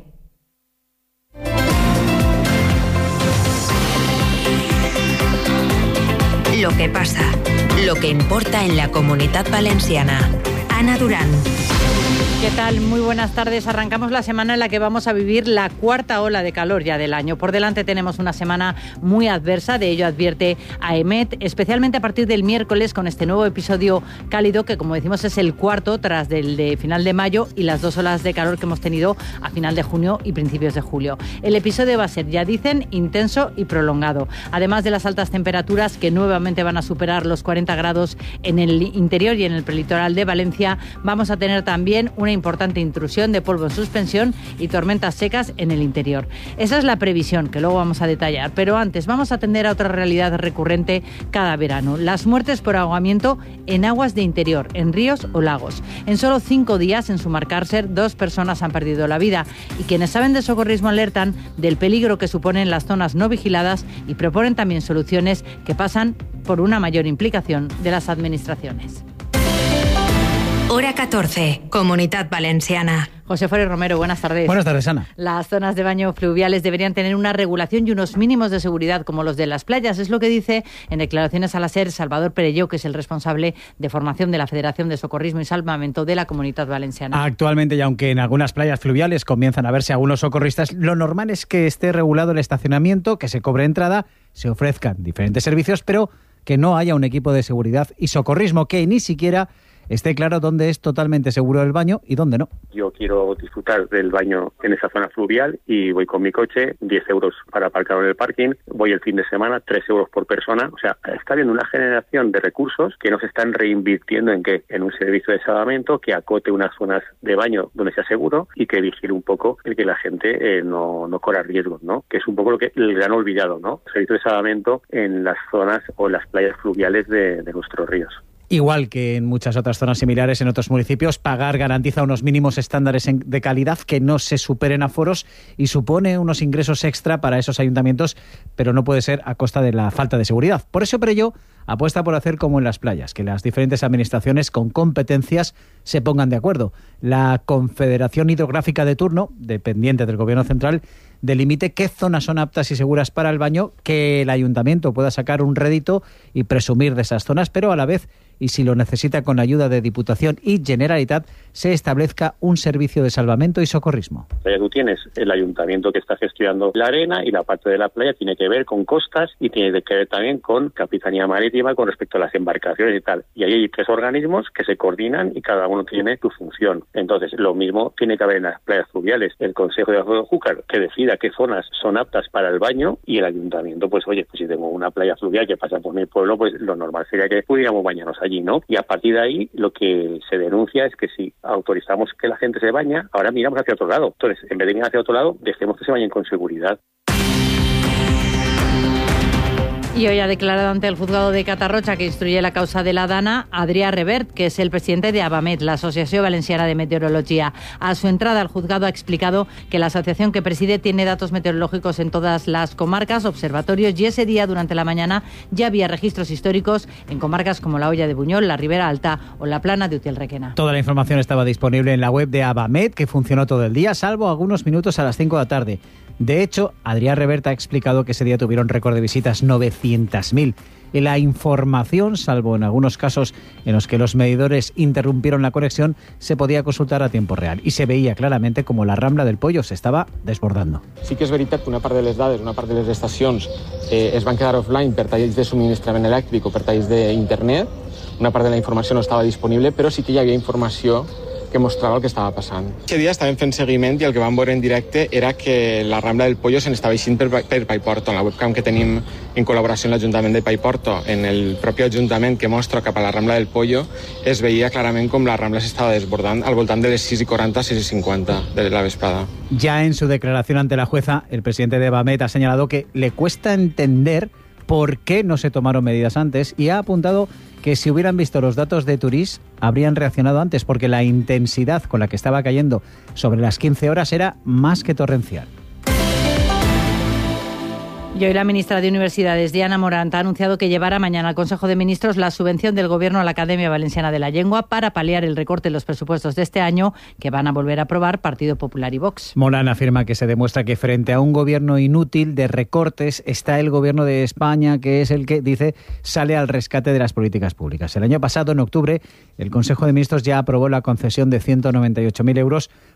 Lo que pasa, lo que importa en la Comunitat Valenciana. Ana Durán. ¿Qué tal? Muy buenas tardes. Arrancamos la semana en la que vamos a vivir la cuarta ola de calor ya del año. Por delante tenemos una semana muy adversa, de ello advierte AEMET, especialmente a partir del miércoles con este nuevo episodio cálido que, como decimos, es el cuarto tras del de final de mayo y las dos olas de calor que hemos tenido a final de junio y principios de julio. El episodio va a ser, ya dicen, intenso y prolongado. Además de las altas temperaturas que nuevamente van a superar los cuarenta grados en el interior y en el prelitoral de Valencia, vamos a tener también una una importante intrusión de polvo en suspensión y tormentas secas en el interior. Esa es la previsión, que luego vamos a detallar. Pero antes vamos a atender a otra realidad recurrente cada verano: las muertes por ahogamiento en aguas de interior, en ríos o lagos. En solo cinco días en Sumacàrcer, dos personas han perdido la vida, y quienes saben de socorrismo alertan del peligro que suponen las zonas no vigiladas y proponen también soluciones que pasan por una mayor implicación de las administraciones. Hora catorce, Comunitat Valenciana. José Fori Romero, buenas tardes. Buenas tardes, Ana. Las zonas de baño fluviales deberían tener una regulación y unos mínimos de seguridad como los de las playas. Es lo que dice en declaraciones a la SER Salvador Perelló, que es el responsable de formación de la Federación de Socorrismo y Salvamento de la Comunitat Valenciana. Actualmente, y aunque en algunas playas fluviales comienzan a verse algunos socorristas, lo normal es que esté regulado el estacionamiento, que se cobre entrada, se ofrezcan diferentes servicios, pero que no haya un equipo de seguridad y socorrismo, que ni siquiera esté claro dónde es totalmente seguro el baño y dónde no. Yo quiero disfrutar del baño en esa zona fluvial y voy con mi coche, diez euros para aparcar en el parking, voy el fin de semana, tres euros por persona. O sea, está habiendo una generación de recursos que no se están reinvirtiendo en qué, en un servicio de salvamento que acote unas zonas de baño donde sea seguro y que vigile un poco el que la gente eh, no, no corra riesgos, ¿no? Que es un poco lo que el gran olvidado, ¿no? Servicio de salvamento en las zonas o las playas fluviales de, de nuestros ríos. Igual que en muchas otras zonas similares en otros municipios, pagar garantiza unos mínimos estándares de calidad que no se superen aforos y supone unos ingresos extra para esos ayuntamientos, pero no puede ser a costa de la falta de seguridad. Por eso Perelló apuesta por hacer como en las playas, que las diferentes administraciones con competencias se pongan de acuerdo. La Confederación Hidrográfica de turno, dependiente del Gobierno central, delimite qué zonas son aptas y seguras para el baño, que el ayuntamiento pueda sacar un rédito y presumir de esas zonas, pero a la vez, y si lo necesita con ayuda de Diputación y Generalitat, se establezca un servicio de salvamento y socorrismo. Ya tú tienes el ayuntamiento que está gestionando la arena y la parte de la playa tiene que ver con costas y tiene que ver también con Capitanía Marítima con respecto a las embarcaciones y tal. Y ahí hay tres organismos que se coordinan y cada uno tiene su función. Entonces, lo mismo tiene que haber en las playas fluviales. El Consejo de Júcar que decida qué zonas son aptas para el baño y el ayuntamiento, pues oye, pues si tengo una playa fluvial que pasa por mi pueblo, pues lo normal sería que pudiéramos bañarnos allí, ¿no? Y a partir de ahí, lo que se denuncia es que si autorizamos que la gente se baña, ahora miramos hacia otro lado. Entonces, en vez de ir hacia otro lado, dejemos que se bañen con seguridad. Y hoy ha declarado ante el juzgado de Catarrocha, que instruye la causa de la Dana, Adrià Revert, que es el presidente de ABAMET, la Asociación Valenciana de Meteorología. A su entrada al juzgado ha explicado que la asociación que preside tiene datos meteorológicos en todas las comarcas, observatorios, y ese día, durante la mañana, ya había registros históricos en comarcas como la Hoya de Buñol, la Ribera Alta o la Plana de Utiel-Requena. Toda la información estaba disponible en la web de ABAMET, que funcionó todo el día, salvo algunos minutos a las cinco de la tarde. De hecho, Adrià Revert ha explicado que ese día tuvieron récord de visitas, novecientas mil. Y la información, salvo en algunos casos en los que los medidores interrumpieron la conexión, se podía consultar a tiempo real. Y se veía claramente como la Rambla del Pollo se estava desbordando. Sí que és veritat que una part de les dades, una part de les estacions eh, es van quedar offline per talls de subministrament elèctric o per talls d'internet. Una part de la informació no estava disponible, però sí que hi havia informació que mostrava el que estava passant. Aquest dia estàvem fent seguiment i el que vam veure en directe era que la Rambla del Pollo se n'estava eixint per, per Paiporto. En la webcam que tenim en col·laboració amb l'Ajuntament de Paiporto, en el propi Ajuntament que mostra cap a la Rambla del Pollo, es veia clarament com la Rambla s'estava desbordant al voltant de les sis i quaranta, sis i cincuenta de la vesprada. Ya en su declaración ante la jueza, el presidente de ABAMET ha señalado que le cuesta entender por qué no se tomaron medidas antes y ha apuntado que si hubieran visto los datos de Turís habrían reaccionado antes, porque la intensidad con la que estaba cayendo sobre las quince horas era más que torrencial. Y hoy la ministra de Universidades, Diana Morant, ha anunciado que llevará mañana al Consejo de Ministros la subvención del Gobierno a la Academia Valenciana de la Lengua para paliar el recorte en los presupuestos de este año que van a volver a aprobar Partido Popular y Vox. Morant afirma que se demuestra que frente a un gobierno inútil de recortes está el Gobierno de España, que es el que, dice, sale al rescate de las políticas públicas. El año pasado, en octubre, el Consejo de Ministros ya aprobó la concesión de ciento noventa y ocho mil euros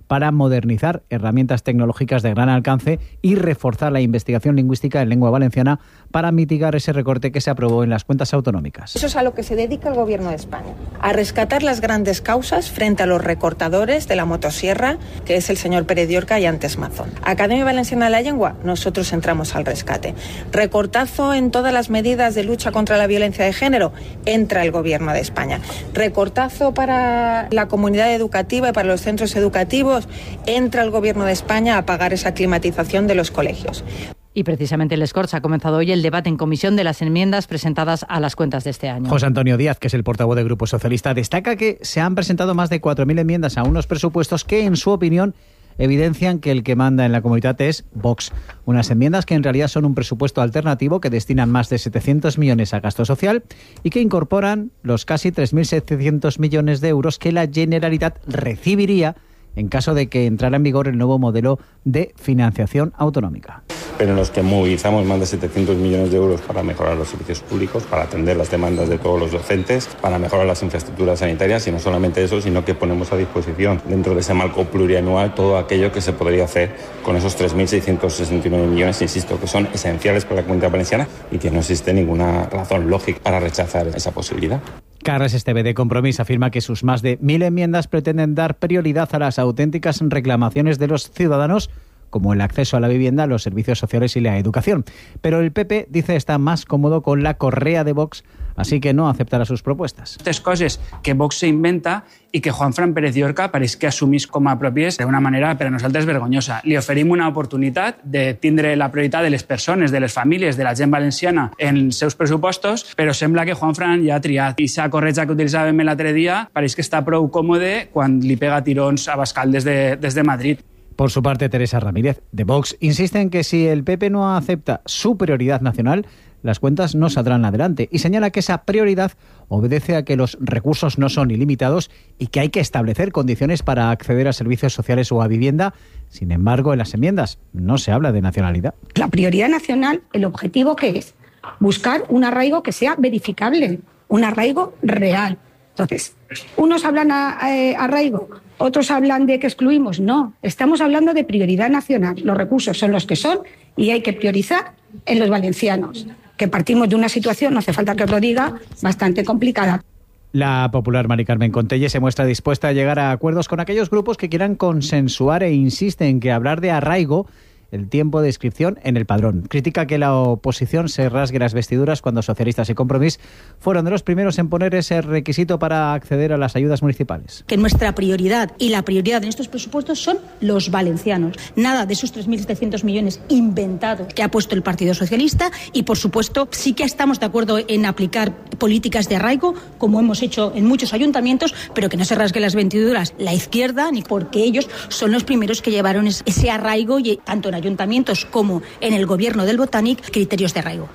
para modernizar herramientas tecnológicas de gran alcance y reforzar la investigación lingüística en lengua valenciana para mitigar ese recorte que se aprobó en las cuentas autonómicas. Eso es a lo que se dedica el Gobierno de España, a rescatar las grandes causas frente a los recortadores de la motosierra, que es el señor Pérez Llorca y antes Mazón. Academia Valenciana de la Lengua, nosotros entramos al rescate. Recortazo en todas las medidas de lucha contra la violencia de género, entra el Gobierno de España. Recortazo para la comunidad educativa y para los centros educativos, entra el Gobierno de España a pagar esa climatización de los colegios. Y precisamente el Corts ha comenzado hoy el debate en comisión de las enmiendas presentadas a las cuentas de este año. José Antonio Díaz, que es el portavoz del Grupo Socialista, destaca que se han presentado más de cuatro mil enmiendas a unos presupuestos que, en su opinión, evidencian que el que manda en la comunidad es Vox. Unas enmiendas que en realidad son un presupuesto alternativo que destinan más de setecientos millones a gasto social y que incorporan los casi tres mil setecientos millones de euros que la Generalitat recibiría en caso de que entrara en vigor el nuevo modelo de financiación autonómica. Pero en los que movilizamos más de setecientos millones de euros para mejorar los servicios públicos, para atender las demandas de todos los docentes, para mejorar las infraestructuras sanitarias y no solamente eso, sino que ponemos a disposición dentro de ese marco plurianual todo aquello que se podría hacer con esos tres mil seiscientos sesenta y nueve millones, insisto, que son esenciales para la Comunidad Valenciana y que no existe ninguna razón lógica para rechazar esa posibilidad. Carles Esteve de Compromís afirma que sus más de mil enmiendas pretenden dar prioridad a las auténticas reclamaciones de los ciudadanos, como el acceso a la vivienda, los servicios sociales y la educación. Pero el P P dice está más cómodo con la correa de Vox, así que no aceptará sus propuestas. Tres coses que Vox se inventa i que Juanfran Pérez Llorca pareix que assumís com a pròpies d'una manera per a nosaltres vergonyosa. Li oferim una oportunitat de tindre la prioritat de les persones, de les famílies, de la gent valenciana en els seus pressupostos, però sembla que Juanfran ja ha triat. I esa corretja que utilitzàvem l'altre dia pareix que està prou còmode quan li pega tirons a Bascal des de, des de Madrid. Por su parte, Teresa Ramírez, de Vox, insiste en que si el P P no acepta su prioridad nacional, las cuentas no saldrán adelante y señala que esa prioridad obedece a que los recursos no son ilimitados y que hay que establecer condiciones para acceder a servicios sociales o a vivienda. Sin embargo, en las enmiendas no se habla de nacionalidad. La prioridad nacional, el objetivo que es buscar un arraigo que sea verificable, un arraigo real. Entonces, unos hablan a, a, arraigo, otros hablan de que excluimos. No, estamos hablando de prioridad nacional. Los recursos son los que son y hay que priorizar en los valencianos, que partimos de una situación, no hace falta que os lo diga, bastante complicada. La popular Mari Carmen Contelle se muestra dispuesta a llegar a acuerdos con aquellos grupos que quieran consensuar e insiste en que hablar de arraigo el tiempo de inscripción en el padrón. Critica que la oposición se rasgue las vestiduras cuando Socialistas y Compromís fueron de los primeros en poner ese requisito para acceder a las ayudas municipales. Que nuestra prioridad y la prioridad en estos presupuestos son los valencianos. Nada de esos tres mil setecientos millones inventados que ha puesto el Partido Socialista y, por supuesto, sí que estamos de acuerdo en aplicar políticas de arraigo, como hemos hecho en muchos ayuntamientos, pero que no se rasgue las vestiduras la izquierda, ni porque ellos son los primeros que llevaron ese arraigo, y tanto en ayuntamientos como en el gobierno del Botanic, criterios de arraigo.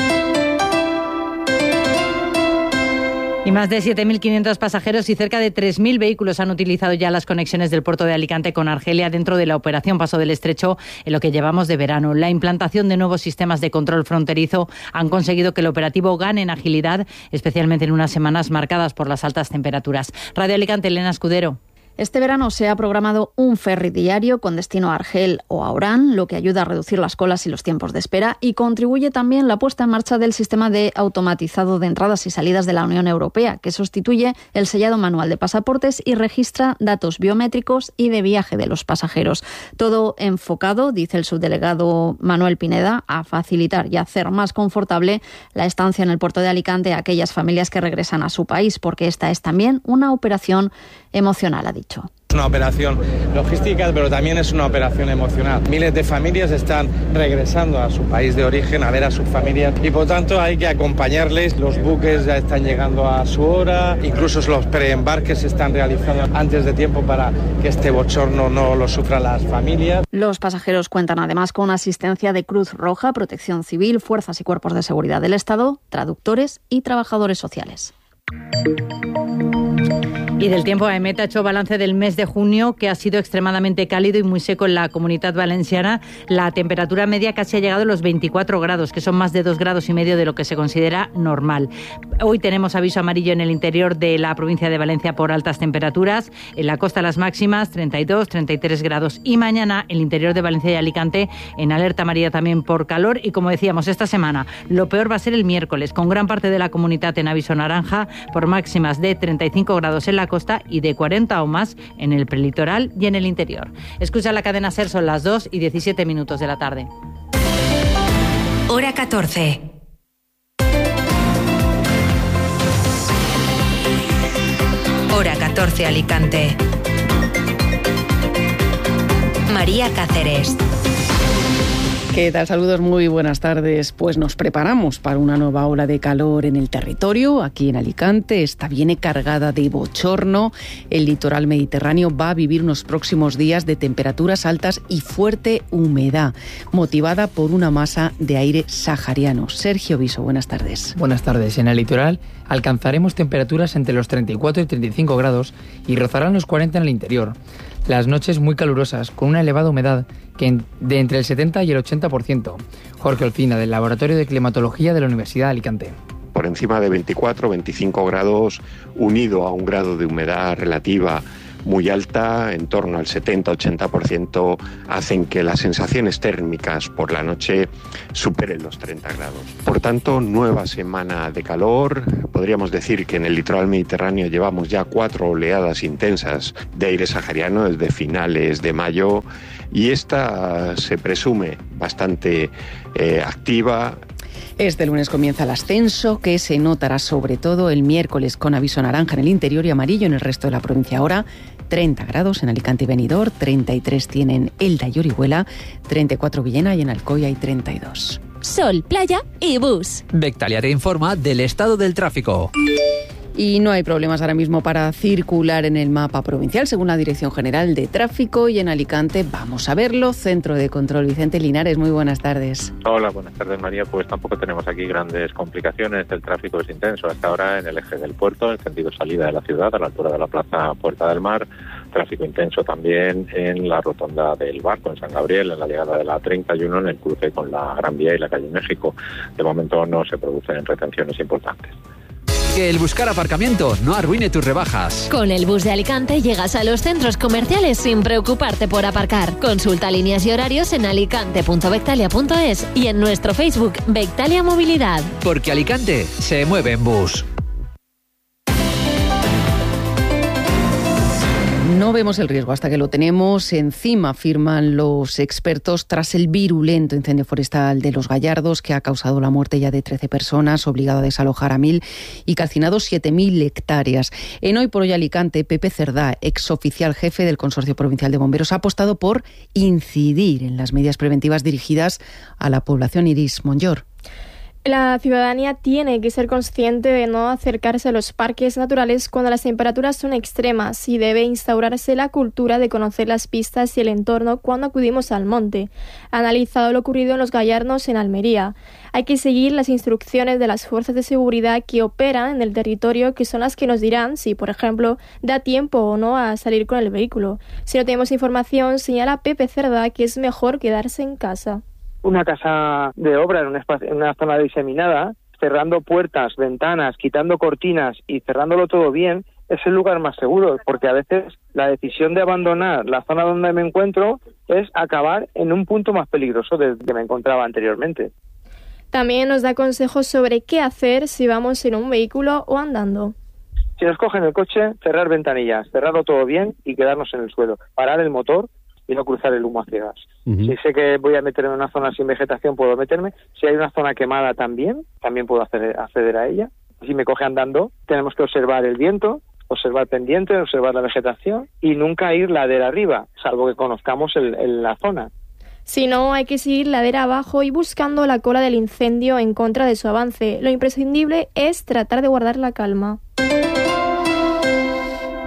Y más de siete mil quinientos pasajeros y cerca de tres mil vehículos han utilizado ya las conexiones del puerto de Alicante con Argelia dentro de la operación Paso del Estrecho en lo que llevamos de verano. La implantación de nuevos sistemas de control fronterizo han conseguido que el operativo gane en agilidad, especialmente en unas semanas marcadas por las altas temperaturas. Radio Alicante, Elena Escudero. Este verano se ha programado un ferry diario con destino a Argel o a Orán, lo que ayuda a reducir las colas y los tiempos de espera, y contribuye también la puesta en marcha del sistema de automatizado de entradas y salidas de la Unión Europea, que sustituye el sellado manual de pasaportes y registra datos biométricos y de viaje de los pasajeros. Todo enfocado, dice el subdelegado Manuel Pineda, a facilitar y hacer más confortable la estancia en el puerto de Alicante a aquellas familias que regresan a su país, porque esta es también una operación emocional, ha dicho. Es una operación logística, pero también es una operación emocional. Miles de familias están regresando a su país de origen a ver a sus familias y por tanto hay que acompañarles. Los buques ya están llegando a su hora, incluso los preembarques se están realizando antes de tiempo para que este bochorno no lo sufran las familias. Los pasajeros cuentan además con asistencia de Cruz Roja, Protección Civil, fuerzas y cuerpos de seguridad del Estado, traductores y trabajadores sociales. Y del tiempo, AEMET ha hecho balance del mes de junio, que ha sido extremadamente cálido y muy seco en la Comunitat Valenciana. La temperatura media casi ha llegado a los veinticuatro grados, que son más de dos grados y medio de lo que se considera normal. Hoy tenemos aviso amarillo en el interior de la provincia de Valencia por altas temperaturas. En la costa las máximas, treinta y dos, treinta y tres grados. Y mañana, el interior de Valencia y Alicante en alerta amarilla también por calor. Y como decíamos, esta semana lo peor va a ser el miércoles, con gran parte de la comunidad en aviso naranja por máximas de treinta y cinco grados en la costa y de cuarenta o más en el prelitoral y en el interior. Escucha la cadena SER, son las dos y diecisiete minutos de la tarde. Hora catorce. Hora catorce, Alicante. María Cáceres. ¿Qué tal? Saludos, muy buenas tardes. Pues nos preparamos para una nueva ola de calor en el territorio, aquí en Alicante. Esta viene cargada de bochorno. El litoral mediterráneo va a vivir unos próximos días de temperaturas altas y fuerte humedad, motivada por una masa de aire sahariano. Sergio Viso, buenas tardes. Buenas tardes. En el litoral alcanzaremos temperaturas entre los treinta y cuatro y treinta y cinco grados y rozarán los cuarenta en el interior. Las noches muy calurosas, con una elevada humedad que de entre el setenta y el ochenta por ciento. Jorge Olcina, del Laboratorio de Climatología de la Universidad de Alicante. Por encima de veinticuatro, veinticinco grados, unido a un grado de humedad relativa muy alta, en torno al setenta a ochenta por ciento, hacen que las sensaciones térmicas por la noche superen los treinta grados. Por tanto, nueva semana de calor. Podríamos decir que en el litoral mediterráneo llevamos ya cuatro oleadas intensas de aire sahariano desde finales de mayo y esta se presume bastante eh, activa. Este lunes comienza el ascenso, que se notará sobre todo el miércoles con aviso naranja en el interior y amarillo en el resto de la provincia. Ahora treinta grados en Alicante y Benidorm, treinta y tres tienen Elda y Orihuela, treinta y cuatro Villena y en Alcoy hay treinta y dos. Sol, playa y bus. Vectalia te informa del estado del tráfico. Y no hay problemas ahora mismo para circular en el mapa provincial, según la Dirección General de Tráfico. Y en Alicante, vamos a verlo. Centro de Control, Vicente Linares, muy buenas tardes. Hola, buenas tardes, María. Pues tampoco tenemos aquí grandes complicaciones. El tráfico es intenso hasta ahora en el eje del puerto, en sentido salida de la ciudad, a la altura de la plaza Puerta del Mar. Tráfico intenso también en la rotonda del Barco, en San Gabriel, en la llegada de la treinta y uno, en el cruce con la Gran Vía y la calle México. De momento no se producen retenciones importantes. Que el buscar aparcamiento no arruine tus rebajas. Con el bus de Alicante llegas a los centros comerciales sin preocuparte por aparcar. Consulta líneas y horarios en alicante punto vectalia punto es y en nuestro Facebook Vectalia Movilidad. Porque Alicante se mueve en bus. No vemos el riesgo hasta que lo tenemos encima, afirman los expertos, tras el virulento incendio forestal de Los Gallardos, que ha causado la muerte ya de trece personas, obligado a desalojar a mil y calcinado siete mil hectáreas. En Hoy por Hoy Alicante, Pepe Cerdá, exoficial jefe del Consorcio Provincial de Bomberos, ha apostado por incidir en las medidas preventivas dirigidas a la población. Iris Monllor. La ciudadanía tiene que ser consciente de no acercarse a los parques naturales cuando las temperaturas son extremas y debe instaurarse la cultura de conocer las pistas y el entorno cuando acudimos al monte. Ha analizado lo ocurrido en Los Gallardos, en Almería. Hay que seguir las instrucciones de las fuerzas de seguridad que operan en el territorio, que son las que nos dirán si, por ejemplo, da tiempo o no a salir con el vehículo. Si no tenemos información, señala Pepe Cerdá que es mejor quedarse en casa. Una casa de obra en, un espacio, en una zona diseminada, cerrando puertas, ventanas, quitando cortinas y cerrándolo todo bien, es el lugar más seguro, porque a veces la decisión de abandonar la zona donde me encuentro es acabar en un punto más peligroso del que me encontraba anteriormente. También nos da consejos sobre qué hacer si vamos en un vehículo o andando. Si nos cogen el coche, cerrar ventanillas, cerrarlo todo bien y quedarnos en el suelo, parar el motor y no cruzar el humo a ciegas. Uh-huh. Si sé que voy a meterme en una zona sin vegetación, puedo meterme. Si hay una zona quemada también, también puedo acceder, acceder a ella. Si me coge andando, tenemos que observar el viento, observar pendientes, observar la vegetación y nunca ir ladera arriba, salvo que conozcamos el, el, la zona. Si no, hay que seguir ladera abajo y buscando la cola del incendio en contra de su avance. Lo imprescindible es tratar de guardar la calma.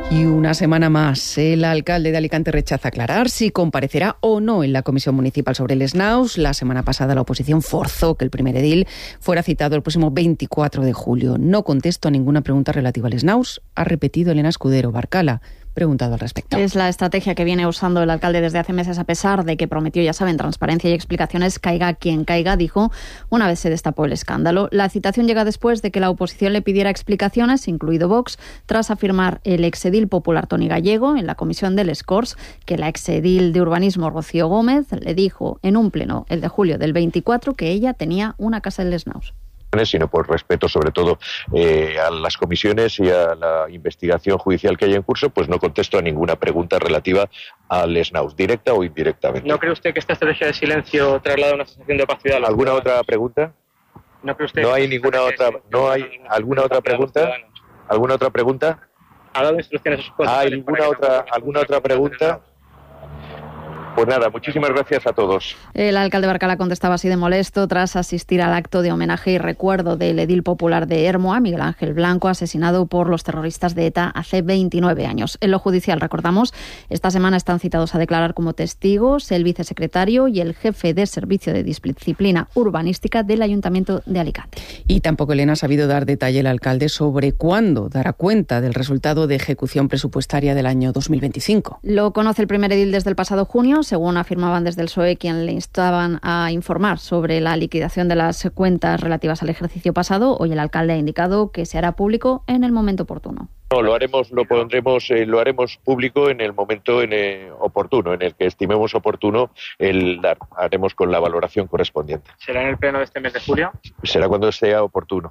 Y una semana más, el alcalde de Alicante rechaza aclarar si comparecerá o no en la comisión municipal sobre el Snaus. La semana pasada la oposición forzó que el primer edil fuera citado el próximo veinticuatro de julio. No contesto a ninguna pregunta relativa al Snaus, ha repetido Elena Escudero. Barcala, preguntado al respecto. Es la estrategia que viene usando el alcalde desde hace meses, a pesar de que prometió, ya saben, transparencia y explicaciones, caiga quien caiga, dijo una vez se destapó el escándalo. La citación llega después de que la oposición le pidiera explicaciones, incluido Vox, tras afirmar el exedil popular Toni Gallego en la comisión del Escors que la exedil de urbanismo Rocío Gómez le dijo en un pleno, el de julio del veinticuatro, que ella tenía una casa del Snaus. Sino por respeto sobre todo eh, a las comisiones y a la investigación judicial que hay en curso, pues no contesto a ninguna pregunta relativa al Snaus, directa o indirectamente. ¿No cree usted que esta estrategia de silencio traslada una sensación de opacidad? ¿Alguna otra pregunta? ¿No cree usted? No hay ninguna otra. ¿No hay alguna otra pregunta? ¿Alguna otra pregunta? ¿Ha dado instrucciones a sus posibles? ¿Hay alguna otra alguna otra pregunta? Pues nada, muchísimas gracias a todos. El alcalde Barcala contestaba así de molesto tras asistir al acto de homenaje y recuerdo del edil popular de Hermoa, Miguel Ángel Blanco, asesinado por los terroristas de ETA hace veintinueve años. En lo judicial, recordamos, esta semana están citados a declarar como testigos el vicesecretario y el jefe de Servicio de Disciplina Urbanística del Ayuntamiento de Alicante. Y tampoco, Elena, ha sabido dar detalle el alcalde sobre cuándo dará cuenta del resultado de ejecución presupuestaria del año dos mil veinticinco. Lo conoce el primer edil desde el pasado junio, según afirmaban desde el P S O E, quien le instaban a informar sobre la liquidación de las cuentas relativas al ejercicio pasado. Hoy el alcalde ha indicado que se hará público en el momento oportuno. No, lo haremos, lo pondremos, eh, lo haremos público en el momento en el oportuno, en el que estimemos oportuno el dar. Haremos con la valoración correspondiente. ¿Será en el pleno de este mes de julio? Será cuando sea oportuno.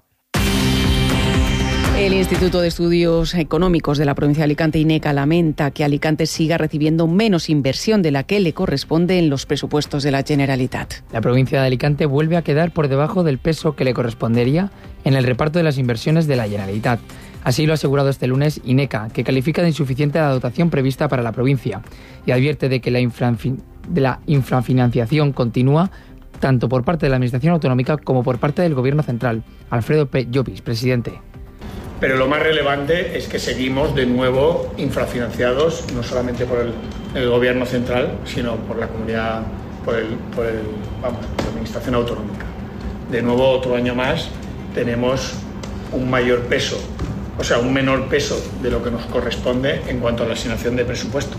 El Instituto de Estudios Económicos de la provincia de Alicante, INECA, lamenta que Alicante siga recibiendo menos inversión de la que le corresponde en los presupuestos de la Generalitat. La provincia de Alicante vuelve a quedar por debajo del peso que le correspondería en el reparto de las inversiones de la Generalitat. Así lo ha asegurado este lunes INECA, que califica de insuficiente la dotación prevista para la provincia y advierte de que la, infrafin- de la infrafinanciación continúa tanto por parte de la Administración Autonómica como por parte del Gobierno Central. Alfredo P. Llopis, presidente. Pero lo más relevante es que seguimos de nuevo infrafinanciados, no solamente por el, el Gobierno central, sino por la comunidad, por, el, por, el, vamos, por la Administración Autonómica. De nuevo, otro año más, tenemos un mayor peso, o sea, un menor peso de lo que nos corresponde en cuanto a la asignación de presupuestos.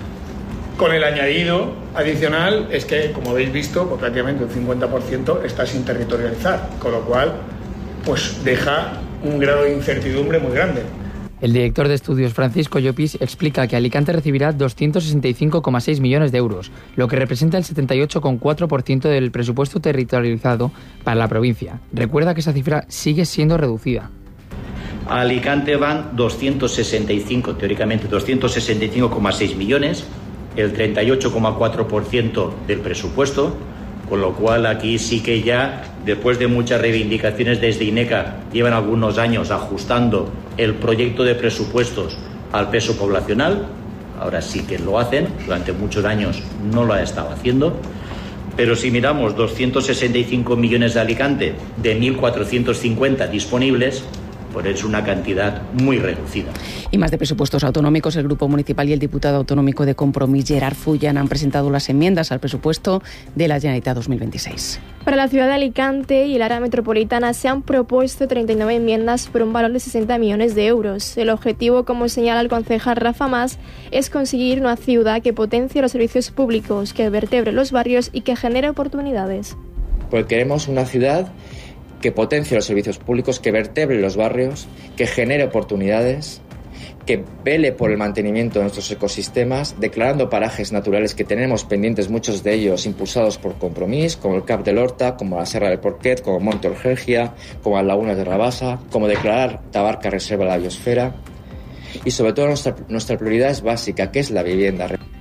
Con el añadido adicional es que, como habéis visto, pues prácticamente un cincuenta por ciento está sin territorializar, con lo cual pues deja un grado de incertidumbre muy grande. El director de estudios, Francisco Llopis, explica que Alicante recibirá doscientos sesenta y cinco coma seis millones de euros, lo que representa el setenta y ocho coma cuatro por ciento del presupuesto territorializado para la provincia. Recuerda que esa cifra sigue siendo reducida. A Alicante van doscientos sesenta y cinco, teóricamente doscientos sesenta y cinco coma seis millones, el treinta y ocho coma cuatro por ciento del presupuesto, con lo cual aquí sí que ya, después de muchas reivindicaciones desde INECA, llevan algunos años ajustando el proyecto de presupuestos al peso poblacional. Ahora sí que lo hacen, durante muchos años no lo ha estado haciendo. Pero si miramos doscientos sesenta y cinco millones de Alicante de mil cuatrocientos cincuenta disponibles, pues es una cantidad muy reducida. Y más de presupuestos autonómicos, el Grupo Municipal y el diputado autonómico de Compromís, Gerard Fullan, han presentado las enmiendas al presupuesto de la Generalitat dos mil veintiséis. Para la ciudad de Alicante y el área metropolitana se han propuesto treinta y nueve enmiendas por un valor de sesenta millones de euros. El objetivo, como señala el concejal Rafa Mas, es conseguir una ciudad que potencie los servicios públicos, que vertebre los barrios y que genere oportunidades. Pues queremos una ciudad que potencie los servicios públicos, que vertebre los barrios, que genere oportunidades, que vele por el mantenimiento de nuestros ecosistemas, declarando parajes naturales que tenemos pendientes, muchos de ellos impulsados por Compromís, como el Cap del Horta, como la Serra del Porquet, como Monte Orgegia, como las lagunas de Rabasa, como declarar Tabarca reserva de la biosfera. Y sobre todo nuestra, nuestra prioridad es básica, que es la vivienda.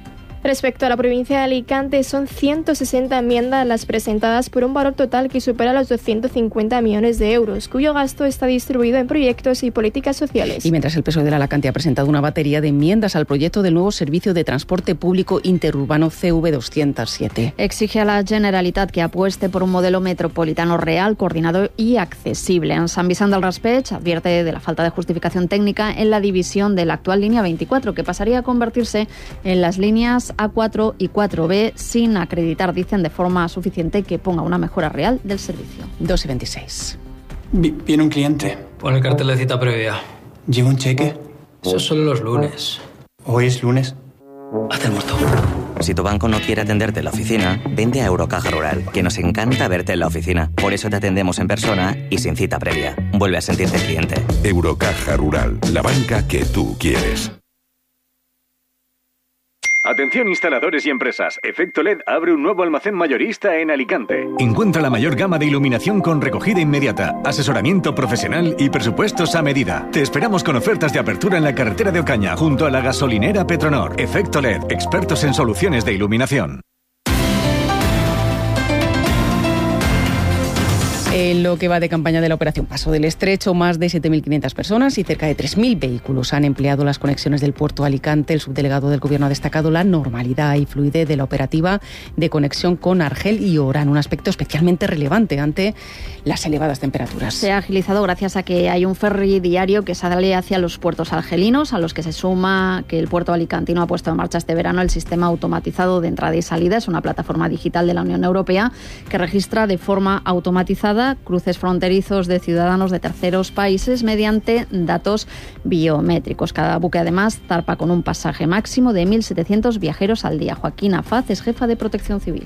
Respecto a la provincia de Alicante, son ciento sesenta enmiendas las presentadas por un valor total que supera los doscientos cincuenta millones de euros, cuyo gasto está distribuido en proyectos y políticas sociales. Y mientras el P S O E de Alicante ha presentado una batería de enmiendas al proyecto del nuevo servicio de transporte público interurbano C V doscientos siete. Exige a la Generalitat que apueste por un modelo metropolitano real, coordinado y accesible. En Sant Vicent del Raspeig advierte de la falta de justificación técnica en la división de la actual línea veinticuatro, que pasaría a convertirse en las líneas A cuatro y cuatro B sin acreditar, dicen, de forma suficiente que ponga una mejora real del servicio. dos y veintiséis. Viene un cliente. Pon el cartel de cita previa. ¿Lleva un cheque? Eso es solo los lunes. ¿Hoy es lunes? Hazte el muerto. Si tu banco no quiere atenderte en la oficina, vente a Eurocaja Rural, que nos encanta verte en la oficina. Por eso te atendemos en persona y sin cita previa. Vuelve a sentirte cliente. Eurocaja Rural, la banca que tú quieres. Atención instaladores y empresas, Efecto L E D abre un nuevo almacén mayorista en Alicante. Encuentra la mayor gama de iluminación con recogida inmediata, asesoramiento profesional y presupuestos a medida. Te esperamos con ofertas de apertura en la carretera de Ocaña, junto a la gasolinera Petronor. Efecto L E D, expertos en soluciones de iluminación. En lo que va de campaña de la Operación Paso del Estrecho, más de siete mil quinientas personas y cerca de tres mil vehículos han empleado las conexiones del puerto de Alicante. El subdelegado del Gobierno ha destacado la normalidad y fluidez de la operativa de conexión con Argel y Orán, un aspecto especialmente relevante ante las elevadas temperaturas. Se ha agilizado gracias a que hay un ferry diario que sale hacia los puertos argelinos, a los que se suma que el puerto alicantino ha puesto en marcha este verano el sistema automatizado de entrada y salida. Es una plataforma digital de la Unión Europea que registra de forma automatizada cruces fronterizos de ciudadanos de terceros países mediante datos biométricos. Cada buque, además, zarpa con un pasaje máximo de mil setecientos viajeros al día. Joaquín Afaz es jefa de Protección Civil.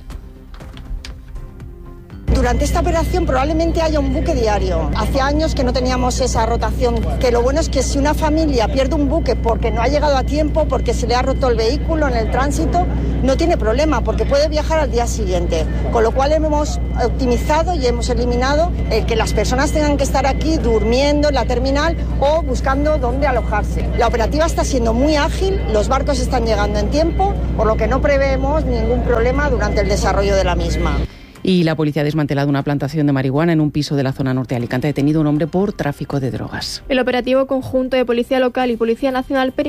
Durante esta operación probablemente haya un buque diario. Hace años que no teníamos esa rotación, que lo bueno es que si una familia pierde un buque porque no ha llegado a tiempo, porque se le ha roto el vehículo en el tránsito, no tiene problema porque puede viajar al día siguiente. Con lo cual hemos optimizado y hemos eliminado el que las personas tengan que estar aquí durmiendo en la terminal o buscando dónde alojarse. La operativa está siendo muy ágil, los barcos están llegando en tiempo, por lo que no prevemos ningún problema durante el desarrollo de la misma. Y la policía ha desmantelado una plantación de marihuana en un piso de la zona norte de Alicante. Ha detenido a un hombre por tráfico de drogas. El operativo conjunto de Policía Local y Policía Nacional